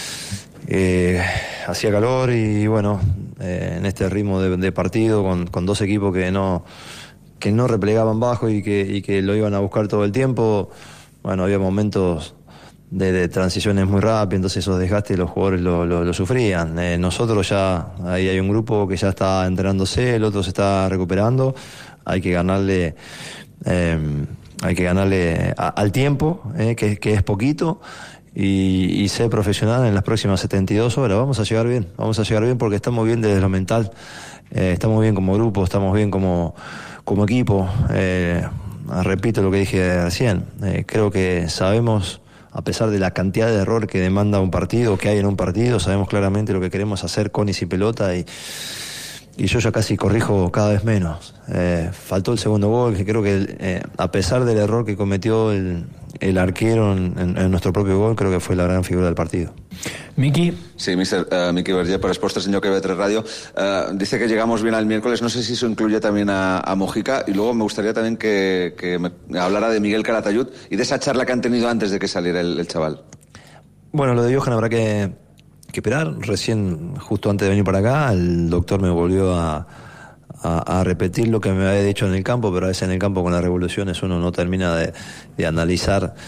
Eh, hacía calor y bueno, eh, en este ritmo de, de partido con, con dos equipos que no que no replegaban bajo y que, y que lo iban a buscar todo el tiempo, bueno, había momentos de, de transiciones muy rápidas, entonces esos desgastes los jugadores lo, lo, lo sufrían. Eh, nosotros ya, ahí hay un grupo que ya está entrenándose, el otro se está recuperando, hay que ganarle eh, hay que ganarle a, al tiempo, eh, que, que es poquito. Y, y ser profesional en las próximas setenta y dos horas. Vamos a llegar bien, vamos a llegar bien porque estamos bien desde lo mental, eh, estamos bien como grupo, estamos bien como, como equipo. Eh, repito lo que dije recién, eh, creo que sabemos, a pesar de la cantidad de error que demanda un partido, que hay en un partido, sabemos claramente lo que queremos hacer con y sin pelota y, y yo ya casi corrijo cada vez menos. Eh, faltó el segundo gol, que creo que eh, a pesar del error que cometió el el arquero en, en, en nuestro propio gol, creo que fue la gran figura del partido. Miki. Sí, mister uh, Miki Berger, por Sports tres, señor que ve tres Radio. Uh, dice que llegamos bien al miércoles. No sé si eso incluye también a, a Mojica. Y luego me gustaría también que, que me hablara de Miguel Calatayud y de esa charla que han tenido antes de que saliera el, el chaval. Bueno, lo de Johan habrá que, que esperar. Recién, justo antes de venir para acá, el doctor me volvió a... A, a repetir lo que me había dicho en el campo, pero a veces en el campo con las revoluciones uno no termina de, de analizar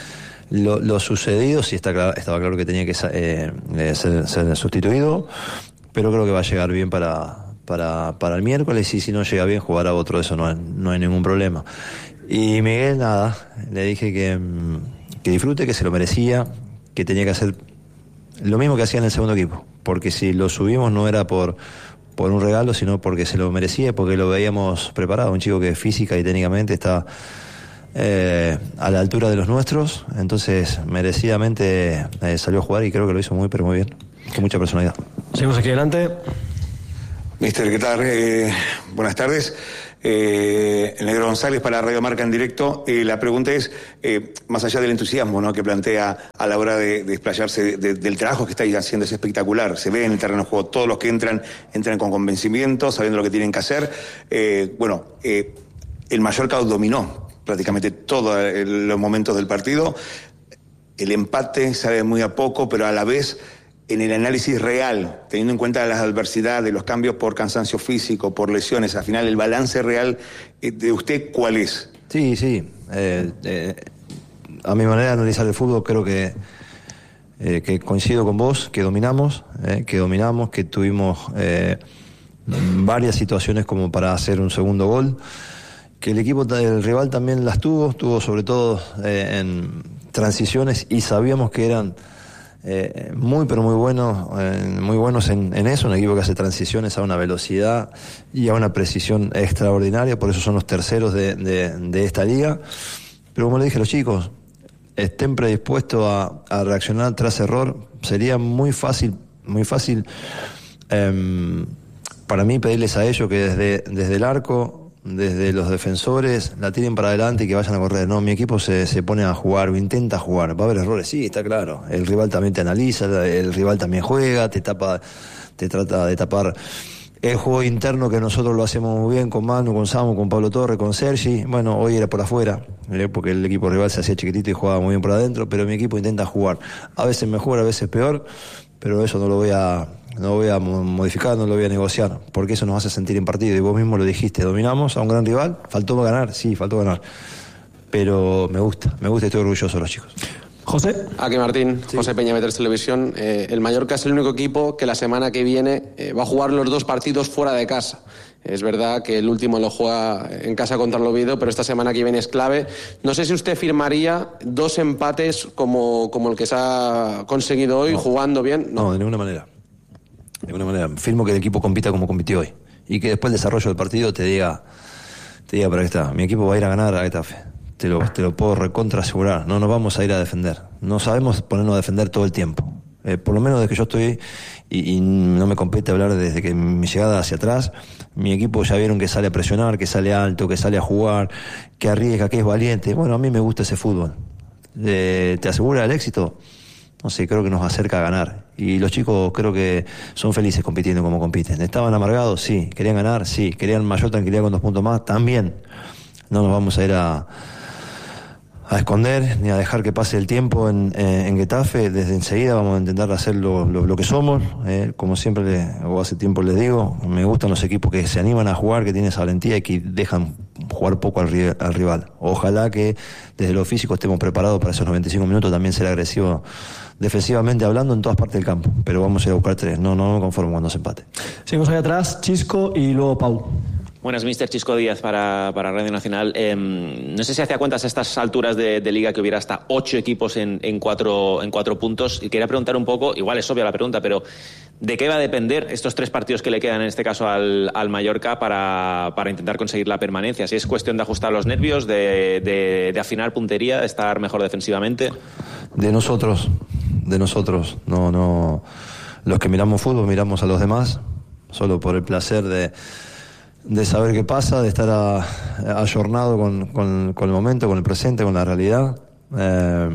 lo, lo sucedido, sí está claro, estaba claro que tenía que eh, ser, ser sustituido, pero creo que va a llegar bien para, para, para el miércoles, y si no llega bien jugará otro, eso no hay, no hay ningún problema. Y Miguel, nada, le dije que, que disfrute, que se lo merecía, que tenía que hacer lo mismo que hacía en el segundo equipo, porque si lo subimos no era por, por un regalo, sino porque se lo merecía, porque lo veíamos preparado, un chico que física y técnicamente está eh, a la altura de los nuestros, entonces merecidamente eh, salió a jugar y creo que lo hizo muy pero muy bien, con mucha personalidad. Seguimos aquí adelante. Mister, ¿qué tal? Eh, buenas tardes. Eh, el Negro González para Radio Marca en directo. Eh, la pregunta es, eh, más allá del entusiasmo, ¿no?, que plantea a la hora de, de explayarse de, de, del trabajo que estáis haciendo, es espectacular. Se ve en el terreno de juego, todos los que entran, entran con convencimiento, sabiendo lo que tienen que hacer. Eh, bueno, eh, el Mallorca dominó prácticamente todos los momentos del partido. El empate sabe muy a poco, pero a la vez, en el análisis real, teniendo en cuenta las adversidades, los cambios por cansancio físico, por lesiones, al final el balance real de usted, ¿cuál es? Sí, sí. Eh, eh, a mi manera de analizar el fútbol, creo que, eh, que coincido con vos, que dominamos, eh, que dominamos, que tuvimos eh, varias situaciones como para hacer un segundo gol, que el equipo, el rival también las tuvo, tuvo sobre todo eh, en transiciones, y sabíamos que eran Eh, muy pero muy buenos eh, muy buenos en, en eso, un equipo que hace transiciones a una velocidad y a una precisión extraordinaria, por eso son los terceros de, de, de esta liga. Pero como le dije a los chicos, estén predispuestos a, a reaccionar tras error. Sería muy fácil muy fácil eh, para mí pedirles a ellos que desde, desde el arco, desde los defensores, la tiren para adelante y que vayan a correr. No, mi equipo se, se pone a jugar o intenta jugar. Va a haber errores, sí, está claro. El rival también te analiza, el rival también juega, te tapa, te trata de tapar el juego interno, que nosotros lo hacemos muy bien con Manu, con Samu, con Pablo Torre, con Sergi. Bueno, hoy era por afuera, ¿eh? Porque el equipo rival se hacía chiquitito y jugaba muy bien por adentro, pero mi equipo intenta jugar. A veces mejor, a veces peor, pero eso no lo voy a... no lo voy a modificar, no lo voy a negociar, porque eso nos hace sentir en partido, y vos mismo lo dijiste, dominamos a un gran rival, faltó ganar, sí, faltó ganar, pero me gusta, me gusta y estoy orgulloso de los chicos. José. Aquí Martín, sí. José Peña, Meters Televisión. Eh, el Mallorca es el único equipo que la semana que viene eh, va a jugar los dos partidos fuera de casa. Es verdad que el último lo juega en casa contra el Oviedo, pero esta semana que viene es clave. No sé si usted firmaría dos empates como, como el que se ha conseguido hoy, no. jugando bien. No. no, de ninguna manera. De alguna manera, firmo que el equipo compita como compitió hoy, y que después del desarrollo del partido te diga, te diga, para qué está, mi equipo va a ir a ganar a Getafe, te lo, te lo puedo recontra asegurar, no nos vamos a ir a defender, no sabemos ponernos a defender todo el tiempo, eh, por lo menos desde que yo estoy, y, y no me compete hablar desde que mi llegada hacia atrás, mi equipo ya vieron que sale a presionar, que sale alto, que sale a jugar, que arriesga, que es valiente. Bueno, a mí me gusta ese fútbol. Eh, ¿te asegura el éxito? No sé, creo que nos acerca a ganar. Y los chicos creo que son felices compitiendo como compiten. ¿Estaban amargados? Sí. ¿Querían ganar? Sí. ¿Querían mayor tranquilidad con dos puntos más? También. No nos vamos a ir a, a esconder ni a dejar que pase el tiempo en, en, en Getafe. Desde enseguida vamos a intentar hacer lo, lo, lo que somos. Eh, como siempre, le, o hace tiempo les digo, me gustan los equipos que se animan a jugar, que tienen esa valentía y que dejan jugar poco al, al rival. Ojalá que desde lo físico estemos preparados para esos noventa y cinco minutos, también ser agresivo defensivamente hablando en todas partes del campo, pero vamos a ir a buscar tres, no, no me conformo cuando se empate. Seguimos ahí atrás, Chisco y luego Pau. Buenas, mister Chisco Díaz para, para Radio Nacional. Eh, no sé si hacía cuentas a estas alturas de, de liga que hubiera hasta ocho equipos en, en, cuatro, en cuatro puntos, y quería preguntar un poco, igual es obvia la pregunta, pero ¿de qué va a depender estos tres partidos que le quedan en este caso al, al Mallorca para, para intentar conseguir la permanencia? Si es cuestión de ajustar los nervios, de, de, de afinar puntería, de estar mejor defensivamente. De nosotros, de nosotros, no, no, los que miramos fútbol miramos a los demás, solo por el placer de, de saber qué pasa, de estar a, ayornado con, con, con el momento, con el presente, con la realidad. Eh,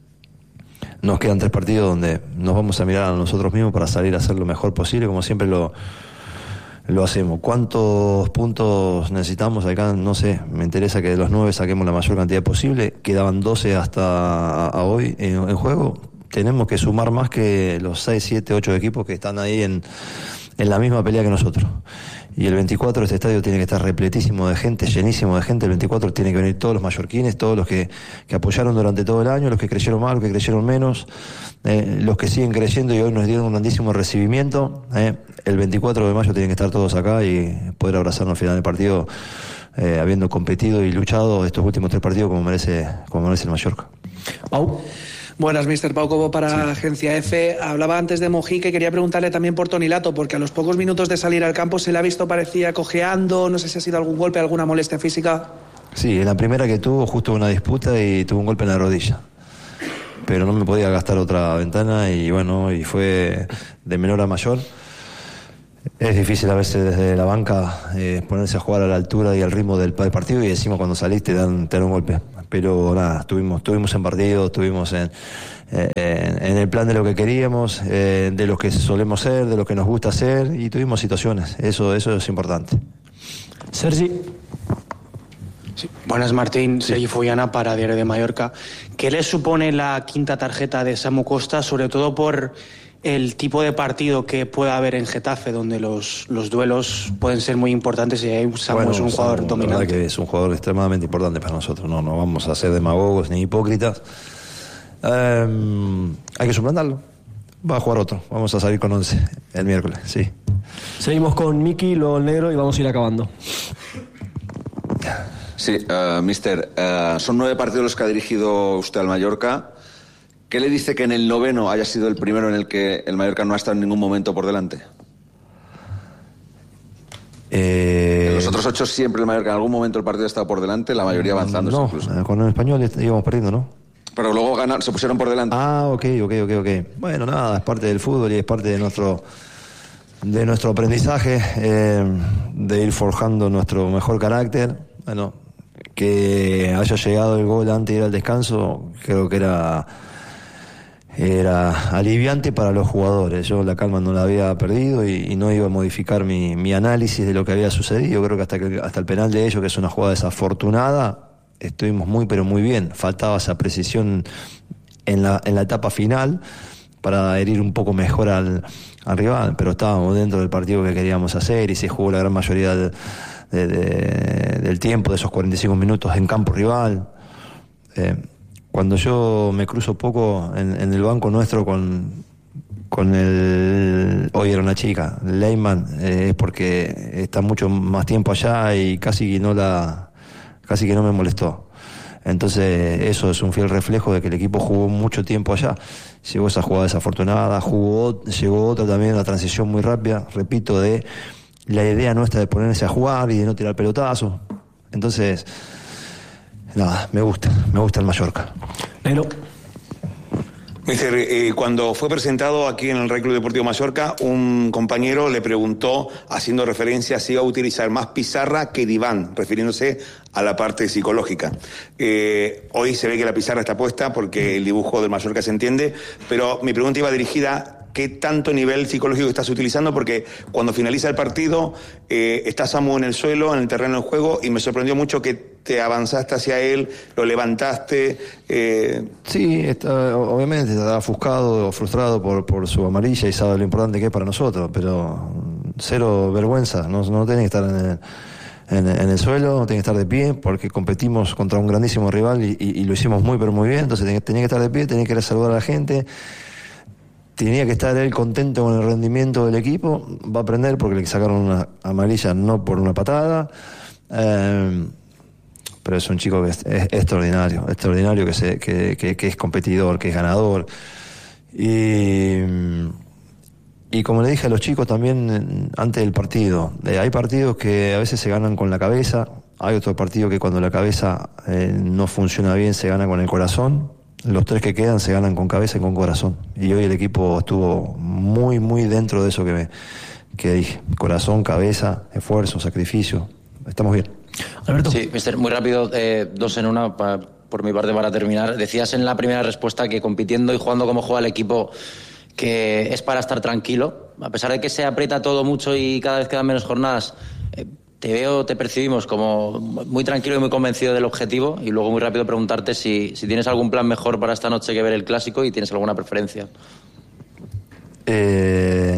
nos quedan tres partidos donde nos vamos a mirar a nosotros mismos para salir a hacer lo mejor posible, como siempre lo, lo hacemos. ¿Cuántos puntos necesitamos acá? No sé, me interesa que de los nueve saquemos la mayor cantidad posible. Quedaban doce hasta a, a hoy en, en juego. Tenemos que sumar más que los seis, siete, ocho equipos que están ahí en, en la misma pelea que nosotros. Y el veinticuatro este estadio tiene que estar repletísimo de gente, llenísimo de gente. El veinticuatro tiene que venir todos los mallorquines, todos los que, que apoyaron durante todo el año, los que creyeron más, los que creyeron menos, eh, los que siguen creyendo y hoy nos dieron un grandísimo recibimiento. Eh. El veinticuatro de mayo tienen que estar todos acá y poder abrazarnos al final del partido, eh, habiendo competido y luchado estos últimos tres partidos como merece, como merece el Mallorca. Pau. Buenas, mister Pau Cobo para sí. Agencia Efe. Hablaba antes de Mojica y quería preguntarle también por Toni Lato, porque a los pocos minutos de salir al campo se le ha visto parecía cojeando, no sé si ha sido algún golpe, alguna molestia física. Sí, en la primera que tuvo justo una disputa y tuvo un golpe en la rodilla. Pero no me podía gastar otra ventana y bueno, y fue de menor a mayor. Es difícil a veces desde la banca eh, ponerse a jugar a la altura y al ritmo del partido y encima cuando salís te dan, te dan un golpe. Pero nada, estuvimos, estuvimos en partido, estuvimos en, en, en el plan de lo que queríamos, eh, de lo que solemos ser, de lo que nos gusta hacer y tuvimos situaciones. Eso, eso es importante. Sergi. Sí. Buenas, Martín. Sí. Sergi Follana para Diario de Mallorca. ¿Qué le supone la quinta tarjeta de Samu Costa, sobre todo por el tipo de partido que pueda haber en Getafe, donde los, los duelos pueden ser muy importantes y ahí Samu bueno, es un jugador Samu, dominante? La verdad que es un jugador extremadamente importante para nosotros. No, no vamos a ser demagogos ni hipócritas. Um, hay que suplantarlo. Va a jugar otro. Vamos a salir con once el miércoles, sí. Seguimos con Miki, luego el negro y vamos a ir acabando. Sí, uh, mister, uh, son nueve partidos los que ha dirigido usted al Mallorca. ¿Qué le dice que en el noveno haya sido el primero en el que el Mallorca no ha estado en ningún momento por delante? Eh... En los otros ocho siempre el Mallorca en algún momento el partido ha estado por delante, la mayoría avanzando. No, incluso. Con el Español íbamos perdiendo, ¿no? Pero luego ganaron, se pusieron por delante. Ah, ok, ok, ok, ok. Bueno, nada, es parte del fútbol y es parte de nuestro de nuestro aprendizaje, eh, de ir forjando nuestro mejor carácter. Bueno, que haya llegado el gol antes de ir al descanso, creo que era era aliviante para los jugadores. Yo la calma no la había perdido y, y no iba a modificar mi, mi análisis de lo que había sucedido. Creo que hasta, que hasta el penal de ellos, que es una jugada desafortunada, estuvimos muy pero muy bien. Faltaba esa precisión en la, en la etapa final para herir un poco mejor al, al rival, pero estábamos dentro del partido que queríamos hacer y se jugó la gran mayoría de, de, de, del tiempo, de esos cuarenta y cinco minutos en campo rival. Eh, Cuando yo me cruzo poco en, en el banco nuestro con, con el... Hoy era una chica, Leyman, eh, es porque está mucho más tiempo allá y casi no la casi que no me molestó. Entonces eso es un fiel reflejo de que el equipo jugó mucho tiempo allá. Llegó esa jugada desafortunada, jugó, llegó otra también, una transición muy rápida, repito, de la idea nuestra de ponerse a jugar y de no tirar pelotazos. Entonces... Nada, me gusta, me gusta el Mallorca. Pero... Mister, eh, cuando fue presentado aquí en el Real Club Deportivo Mallorca, un compañero le preguntó, haciendo referencia, si iba a utilizar más pizarra que diván, refiriéndose a la parte psicológica. Eh, hoy se ve que la pizarra está puesta porque el dibujo del Mallorca se entiende, pero mi pregunta iba dirigida... ¿Qué tanto nivel psicológico estás utilizando? Porque cuando finaliza el partido, eh, está Samu en el suelo, en el terreno de juego, y me sorprendió mucho que te avanzaste hacia él, lo levantaste. Eh... Sí, está, obviamente está ofuscado o frustrado por, por su amarilla y sabe lo importante que es para nosotros, pero cero vergüenza, no, no tiene que estar en el, en, en el suelo, no tiene que estar de pie, porque competimos contra un grandísimo rival y, y, y lo hicimos muy, pero muy bien, entonces tenía, tenía que estar de pie, tenía que ir a saludar a la gente. Tenía que estar él contento con el rendimiento del equipo. Va a aprender porque le sacaron una amarilla no por una patada. Eh, pero es un chico que es, es extraordinario, extraordinario, que, se, que, que, que es competidor, que es ganador. Y, y como le dije a los chicos también antes del partido, eh, hay partidos que a veces se ganan con la cabeza, hay otros partidos que cuando la cabeza eh, no funciona bien se gana con el corazón. Los tres que quedan se ganan con cabeza y con corazón. Y hoy el equipo estuvo muy, muy dentro de eso que, me, que dije. Corazón, cabeza, esfuerzo, sacrificio. Estamos bien. Alberto. Sí, mister, muy rápido, eh, dos en una, pa, por mi parte, para terminar. Decías en la primera respuesta que compitiendo y jugando como juega el equipo, que es para estar tranquilo. A pesar de que se aprieta todo mucho y cada vez quedan menos jornadas, eh, te veo, te percibimos como muy tranquilo y muy convencido del objetivo, y luego muy rápido preguntarte si, si tienes algún plan mejor para esta noche que ver el Clásico y tienes alguna preferencia. Eh,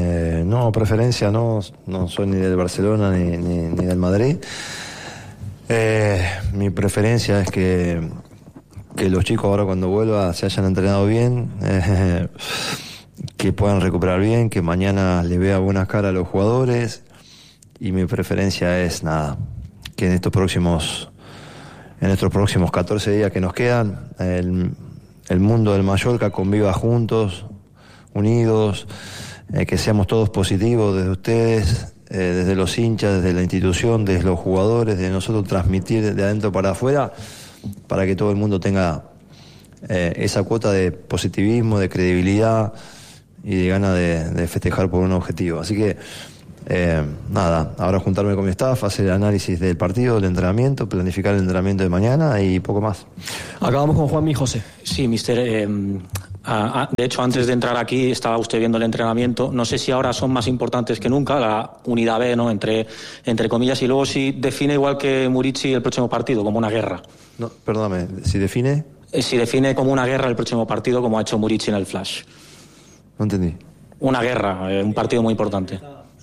no, preferencia no, no soy ni del Barcelona ni, ni, ni del Madrid. Eh, mi preferencia es que, que los chicos ahora cuando vuelva se hayan entrenado bien, eh, que puedan recuperar bien, que mañana le vea buena cara a los jugadores, y mi preferencia es nada, que en estos próximos en estos próximos catorce días que nos quedan, el, el mundo del Mallorca conviva juntos, unidos, eh, que seamos todos positivos desde ustedes, eh, desde los hinchas, desde la institución, desde los jugadores, de nosotros transmitir de adentro para afuera, para que todo el mundo tenga eh, esa cuota de positivismo, de credibilidad y de ganas de, de festejar por un objetivo. Así que Eh, nada, ahora juntarme con mi staff, hacer el análisis del partido, del entrenamiento, planificar el entrenamiento de mañana y poco más. Acabamos con Juanmi y José. Sí, mister. Eh, a, a, de hecho, antes de entrar aquí estaba usted viendo el entrenamiento. No sé si ahora son más importantes que nunca, la unidad B, ¿no? Entre, entre comillas, y luego si define igual que Murici el próximo partido, como una guerra. No, perdóname, ¿si define? Eh, si define como una guerra el próximo partido, como ha hecho Murici en el Flash. No entendí. Una guerra, eh, un partido muy importante.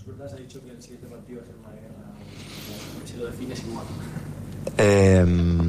Eh,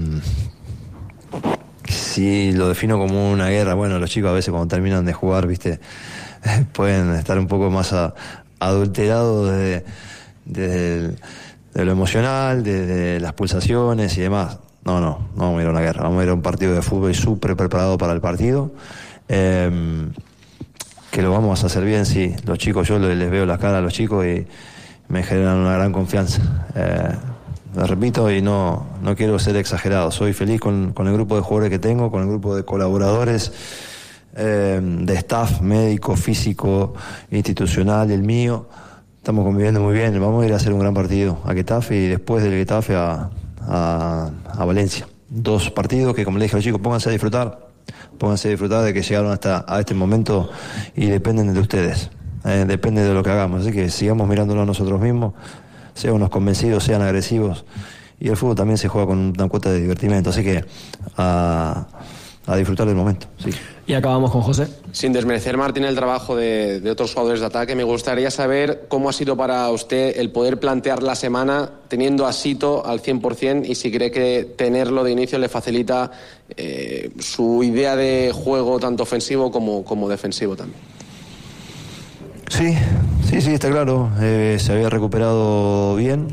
si lo defino como una guerra, bueno, los chicos a veces cuando terminan de jugar, viste, pueden estar un poco más a, adulterados de, de, de lo emocional, de, de las pulsaciones y demás. No, no, no vamos a ir a una guerra, vamos a ir a un partido de fútbol y súper preparado para el partido. Eh, que lo vamos a hacer bien, sí. Los chicos, yo les veo la cara a los chicos y me generan una gran confianza. Eh, Lo repito y no, no quiero ser exagerado. Soy feliz con, con el grupo de jugadores que tengo, con el grupo de colaboradores, eh, de staff médico, físico, institucional, el mío. Estamos conviviendo muy bien. Vamos a ir a hacer un gran partido a Getafe y después del Getafe a, a, a Valencia. Dos partidos que, como le dije a los chicos, pónganse a disfrutar. Pónganse a disfrutar de que llegaron hasta a este momento y dependen de ustedes. Eh, depende de lo que hagamos. Así que sigamos mirándolo a nosotros mismos. Sean unos convencidos, sean agresivos. Y el fútbol también se juega con una cuota de divertimento. Así que a, a disfrutar del momento. Sí. Y acabamos con José. Sin desmerecer, Martín, el trabajo de, de otros jugadores de ataque, me gustaría saber cómo ha sido para usted el poder plantear la semana teniendo a Sito al cien por ciento y si cree que tenerlo de inicio le facilita eh, su idea de juego tanto ofensivo como, como defensivo también. Sí, sí, sí, está claro. Eh, se había recuperado bien.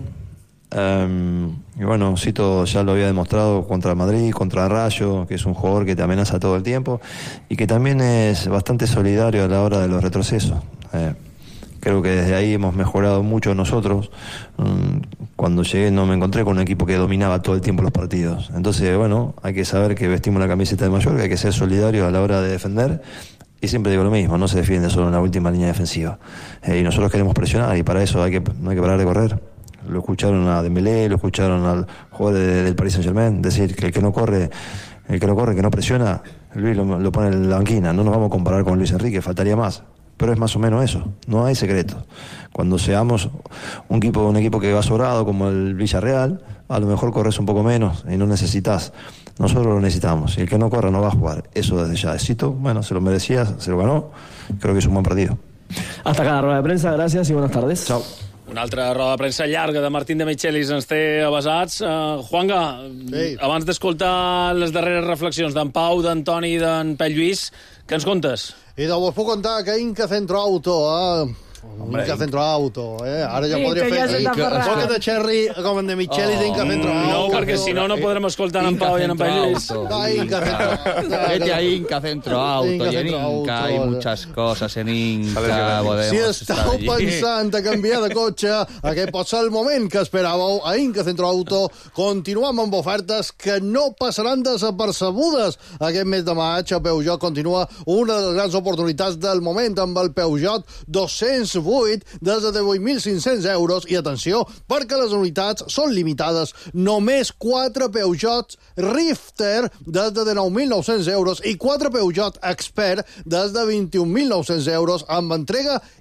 Um, y bueno, Sito ya lo había demostrado contra Madrid, contra Rayo, que es un jugador que te amenaza todo el tiempo y que también es bastante solidario a la hora de los retrocesos. Eh, creo que desde ahí hemos mejorado mucho nosotros. Um, cuando llegué no me encontré con un equipo que dominaba todo el tiempo los partidos. Entonces, bueno, hay que saber que vestimos la camiseta de Mallorca, hay que ser solidario a la hora de defender. Y siempre digo lo mismo, no se defiende solo en la última línea defensiva. Eh, y nosotros queremos presionar y para eso hay que, no hay que parar de correr. Lo escucharon a Dembélé, lo escucharon al jugador de, del Paris Saint-Germain, decir que el que no corre, el que no corre, que no presiona, Luis lo, lo pone en la banquina. No nos vamos a comparar con Luis Enrique, faltaría más. Pero es más o menos eso, no hay secretos. Cuando seamos un equipo, un equipo que va sobrado como el Villarreal, a lo mejor corres un poco menos y no necesitas. Nosotros lo necesitamos. Y el que no corre no va a jugar. Eso desde ya. Sito, bueno, se lo merecía, se lo ganó. Creo que es un buen partido. Hasta acá la rueda de prensa. Gracias y buenas tardes. Chao. Una altra roda de premsa llarga de Martín de Michelis ens té avasats. Uh, Juanga, sí. Abans d'escoltar les darreres reflexions d'en Pau, d'en Toni i d'en Pell Lluís, què ens contes? I doncs vos puc contar que Inca Centro Auto, eh? Hombre, Inca Centro Auto, eh? Ara ja sí, podria fer ja un poc de cherry com en de Michelis oh, d'Inca Centro Auto. No, perquè si no, no podrem escoltar en Pau i en Pell Lluís. Inca Centro Vete a Inca Centro Auto, i en Inca hay muchas cosas en Inca. Si estàu pensant a canviar de cotxe, aquest pot ser el moment que esperàveu. A Inca Centro Auto continuem amb ofertes que no passaran desapercebudes. Aquest mes de maig a Peugeot continua una de les grans oportunitats del moment amb el Peugeot dos-cents vuit des de divuit mil cinc-cents euros i atenció, perquè les unitats són limitades, només quatre Peugeot Rifter des de dinou mil nou-cents euros i quatre Peugeot Expert des de vint-i-un mil nou-cents euros amb entrega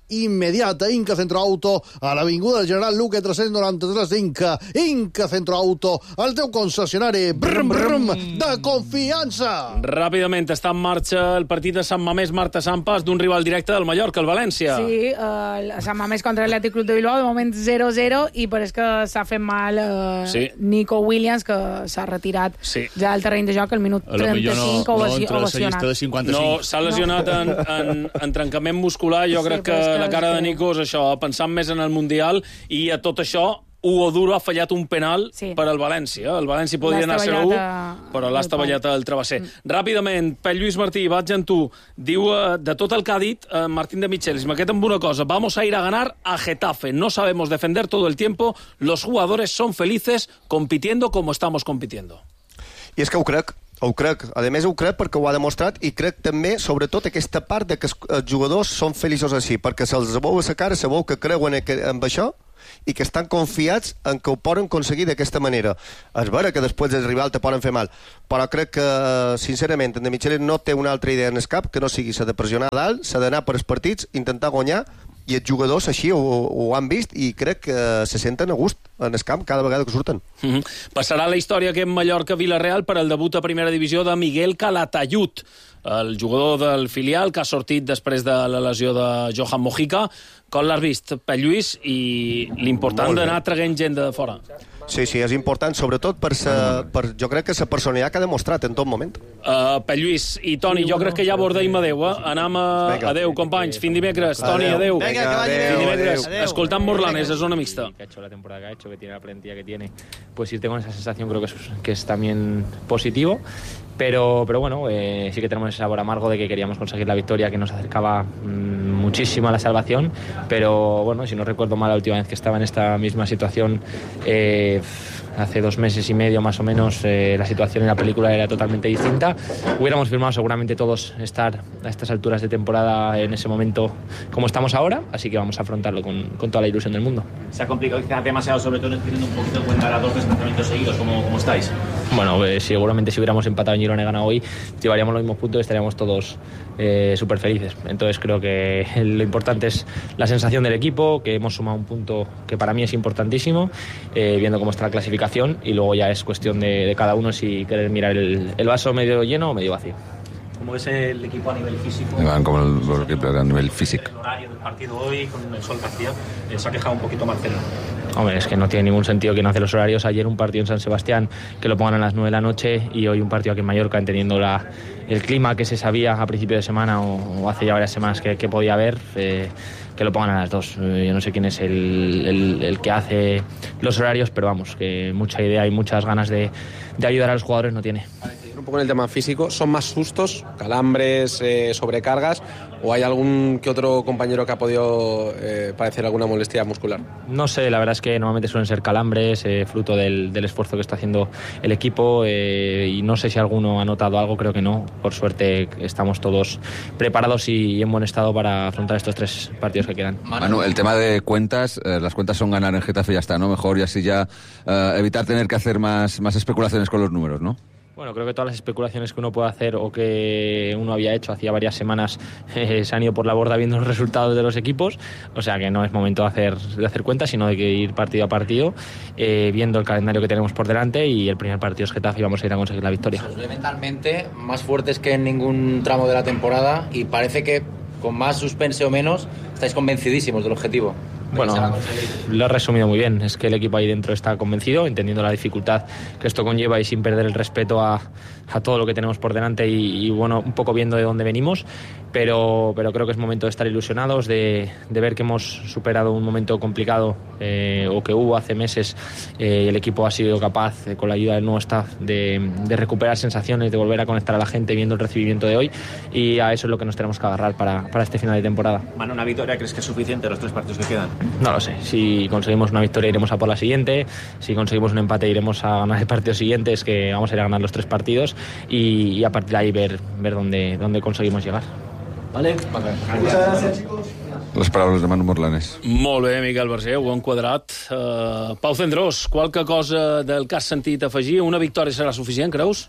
immediata. Inca Centro Auto, a l'Avinguda del General Luque tres-cents noranta-tres d'Inca. Inca Centro Auto, el teu concessionari brum, brum, de confiança. Ràpidament està en marxa el partit de Sant Mamés Marta Sampas d'un rival directe del Mallorca, el València. Sí, eh, Sant Mamés contra l'Atlètic Club de Bilbao, de moment zero zero, i pareix que s'ha fet mal eh, sí. Nico Williams, que s'ha retirat sí. ja al terreny de joc al minut trenta-cinc no, ovacionat. No, no s'ha lesionat no. en, en, en trencament muscular. Jo sí, crec que, que la cara de Nico és això, pensant més en el Mundial, i a tot això Hugo Duro ha fallat un penal sí. per al València. El València podria anar a zero u, però l'ha estavellat al travesser. Mm. Ràpidament, Pep Lluís Martí, vaig en tu. Diu, de tot el que ha dit eh, Martín de Michelis, me quedo amb una cosa. Vamos a ir a ganar a Getafe. No sabemos defender todo el tiempo. Los jugadores son felices compitiendo como estamos compitiendo. I és que ho crec, ho crec. A més, ho crec perquè ho ha demostrat, i crec també, sobretot, aquesta part de que els jugadors són feliços així, perquè se'ls veu a la cara, se veu que creuen en això i que estan confiats en que ho poden aconseguir d'aquesta manera. És vera que després del rival te poden fer mal, però crec que, sincerament, en De Michelis no té una altra idea en el cap que no sigui s'ha de pressionar dalt, s'ha d'anar per els partits, intentar guanyar, i els jugadors així ho, ho han vist i crec que se senten a gust en el camp cada vegada que surten. Mm-hmm. Passarà la història que en Mallorca-Villarreal per al debut a primera divisió de Miguel Calatayud, el jugador del filial que ha sortit després de la lesió de Johan Mojica. Com l'has vist, Pep Lluís, i l'important d'anar traient gent de fora? Sí, sí, és important, sobretot per, sa, per jo crec que la personalitat que ha demostrat en tot moment. Uh, Pep Lluís i Toni, jo crec que ja abordeim adeu, eh? Anam a... Venga. Adeu, companys, fin dimecres. Toni, adeu. Venga, que vagi fin dimecres. Adeu. Escoltant Morlanes, es zona mixta. Que ha hecho la temporada que ha hecho, que tiene la plantilla que tiene, pues irte con esa sensación creo que es, que es también positivo. Pero, pero bueno, eh, sí que tenemos ese sabor amargo de que queríamos conseguir la victoria que nos acercaba mmm, muchísimo a la salvación, pero bueno, si no recuerdo mal, la última vez que estaba en esta misma situación, eh, hace dos meses y medio más o menos, eh, la situación en la película era totalmente distinta. Hubiéramos firmado seguramente todos estar a estas alturas de temporada en ese momento como estamos ahora, así que vamos a afrontarlo con, con toda la ilusión del mundo. ¿Se ha complicado quizás demasiado, sobre todo teniendo un poquito en cuenta los dos desplazamientos seguidos? ¿Cómo, cómo estáis? Bueno, eh, seguramente si hubiéramos empatado en Girona y ganado hoy, llevaríamos los mismos puntos y estaríamos todos eh, súper felices. Entonces creo que lo importante es la sensación del equipo, que hemos sumado un punto que para mí es importantísimo, eh, viendo cómo está la clasificación, y luego ya es cuestión de, de cada uno si querer mirar el, el vaso medio lleno o medio vacío. ¿Cómo es el equipo a nivel físico? Como el, el equipo a nivel físico. El horario del partido hoy, con el sol que hacía, eh, se ha quejado un poquito Marcelo. Hombre, es que no tiene ningún sentido que no hace los horarios. Ayer un partido en San Sebastián que lo pongan a las nueve de la noche, y hoy un partido aquí en Mallorca, entendiendo la, el clima que se sabía a principio de semana o, o hace ya varias semanas que, que podía haber, eh, que lo pongan a las dos. Eh, yo no sé quién es el, el, el que hace los horarios, pero vamos, que mucha idea y muchas ganas de, de ayudar a los jugadores no tiene. Un poco en el tema físico, ¿son más sustos, calambres, eh, sobrecargas, o hay algún que otro compañero que ha podido eh, padecer alguna molestia muscular? No sé, la verdad es que normalmente suelen ser calambres, eh, fruto del, del esfuerzo que está haciendo el equipo, eh, y no sé si alguno ha notado algo, creo que no. Por suerte estamos todos preparados y en buen estado para afrontar estos tres partidos que quedan. Manu, el tema de cuentas, eh, las cuentas son ganar en Getafe y ya está, ¿no? Mejor y así ya eh, evitar tener que hacer más, más especulaciones con los números, ¿no? Bueno, creo que todas las especulaciones que uno puede hacer o que uno había hecho hacía varias semanas eh, se han ido por la borda viendo los resultados de los equipos, o sea que no es momento de hacer, de hacer cuentas, sino de que ir partido a partido, eh, viendo el calendario que tenemos por delante, y el primer partido es Getafe y vamos a ir a conseguir la victoria. Os ve mentalmente más fuertes que en ningún tramo de la temporada, y parece que con más suspense o menos estáis convencidísimos del objetivo. Bueno, lo has resumido muy bien. Es que el equipo ahí dentro está convencido, entendiendo la dificultad que esto conlleva y sin perder el respeto a, a todo lo que tenemos por delante, y, y bueno, un poco viendo de dónde venimos, pero, pero creo que es momento de estar ilusionados, de, de ver que hemos superado un momento complicado eh, o que hubo hace meses, eh, y el equipo ha sido capaz, eh, con la ayuda del nuevo staff, de, de recuperar sensaciones, de volver a conectar a la gente viendo el recibimiento de hoy, y a eso es lo que nos tenemos que agarrar para, para este final de temporada. Manu, ¿una victoria crees que es suficiente los tres partidos que quedan? No lo sé. Si conseguimos una victoria iremos a por la siguiente, si conseguimos un empate iremos a ganar el partido siguiente. Es que vamos a ir a ganar los tres partidos y, y a partir de ahí ver, ver dónde, dónde conseguimos llegar. Vale? Muchas gracias, chicos. Les paraules de Manu Morlanes. Molt bé, Miquel Barcer, ho han quadrat. Uh, Pau Cendrós, qualque cosa del que has sentit afegir? Una victòria serà suficient, creus?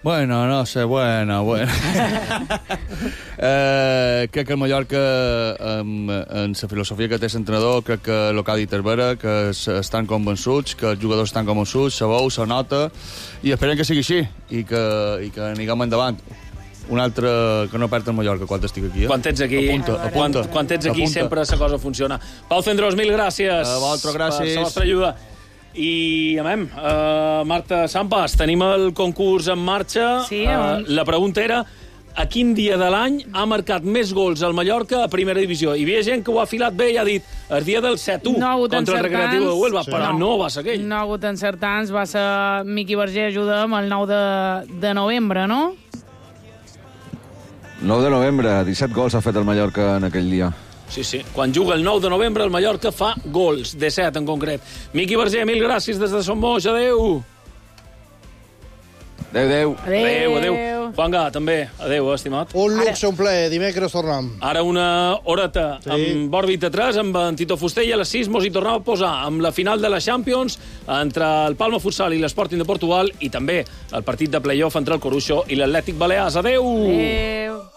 Bueno, no sé, bueno, bueno. eh, crec que el Mallorca, en, en la filosofia que té l'entrenador, crec que el que ha dit és vera, que estan convençuts, que els jugadors estan convençuts, se veu, se nota, i esperem que sigui així, i que, i que anirem endavant. Un altre que no perd el Mallorca quan estic aquí. Eh? Quan ets aquí, apunta, apunta, quan, quan ets aquí apunta. sempre la cosa funciona. Pau Cendrós, mil gràcies. A vosaltres, gràcies. Per la vostra ajuda. I, amem, uh, Marta Sampas, tenim el concurs en marxa. Sí, uh, la pregunta era a quin dia de l'any ha marcat més gols al Mallorca a primera divisió. Hi havia gent que ho ha filat bé i ha dit el dia del set u no contra el Recreatiu de Huelva, sí. Però no. no va ser aquell. No ha hagut encertants, va ser Miqui Verger, ajuda'm, el nou de, de novembre, no? nou de novembre, disset gols ha fet el Mallorca en aquell dia. Sí, sí. Quan juga el nou de novembre, el Mallorca fa gols, de set en concret. Miqui Verger, mil gràcies des de Son Moix. Adéu. Adéu, adéu. Adéu, adéu. Juanga, també. Adéu, estimat. Un luxe, un plaer. Dimecres tornem. Ara una horeta sí. amb òrbita tres, amb en Tito Fuster, i a les sis mos hi tornem a posar amb la final de la Champions entre el Palma Futsal i l'Sporting de Portugal, i també el partit de play-off entre el Coruxo i l'Atlètic Balears. Adéu. Adéu.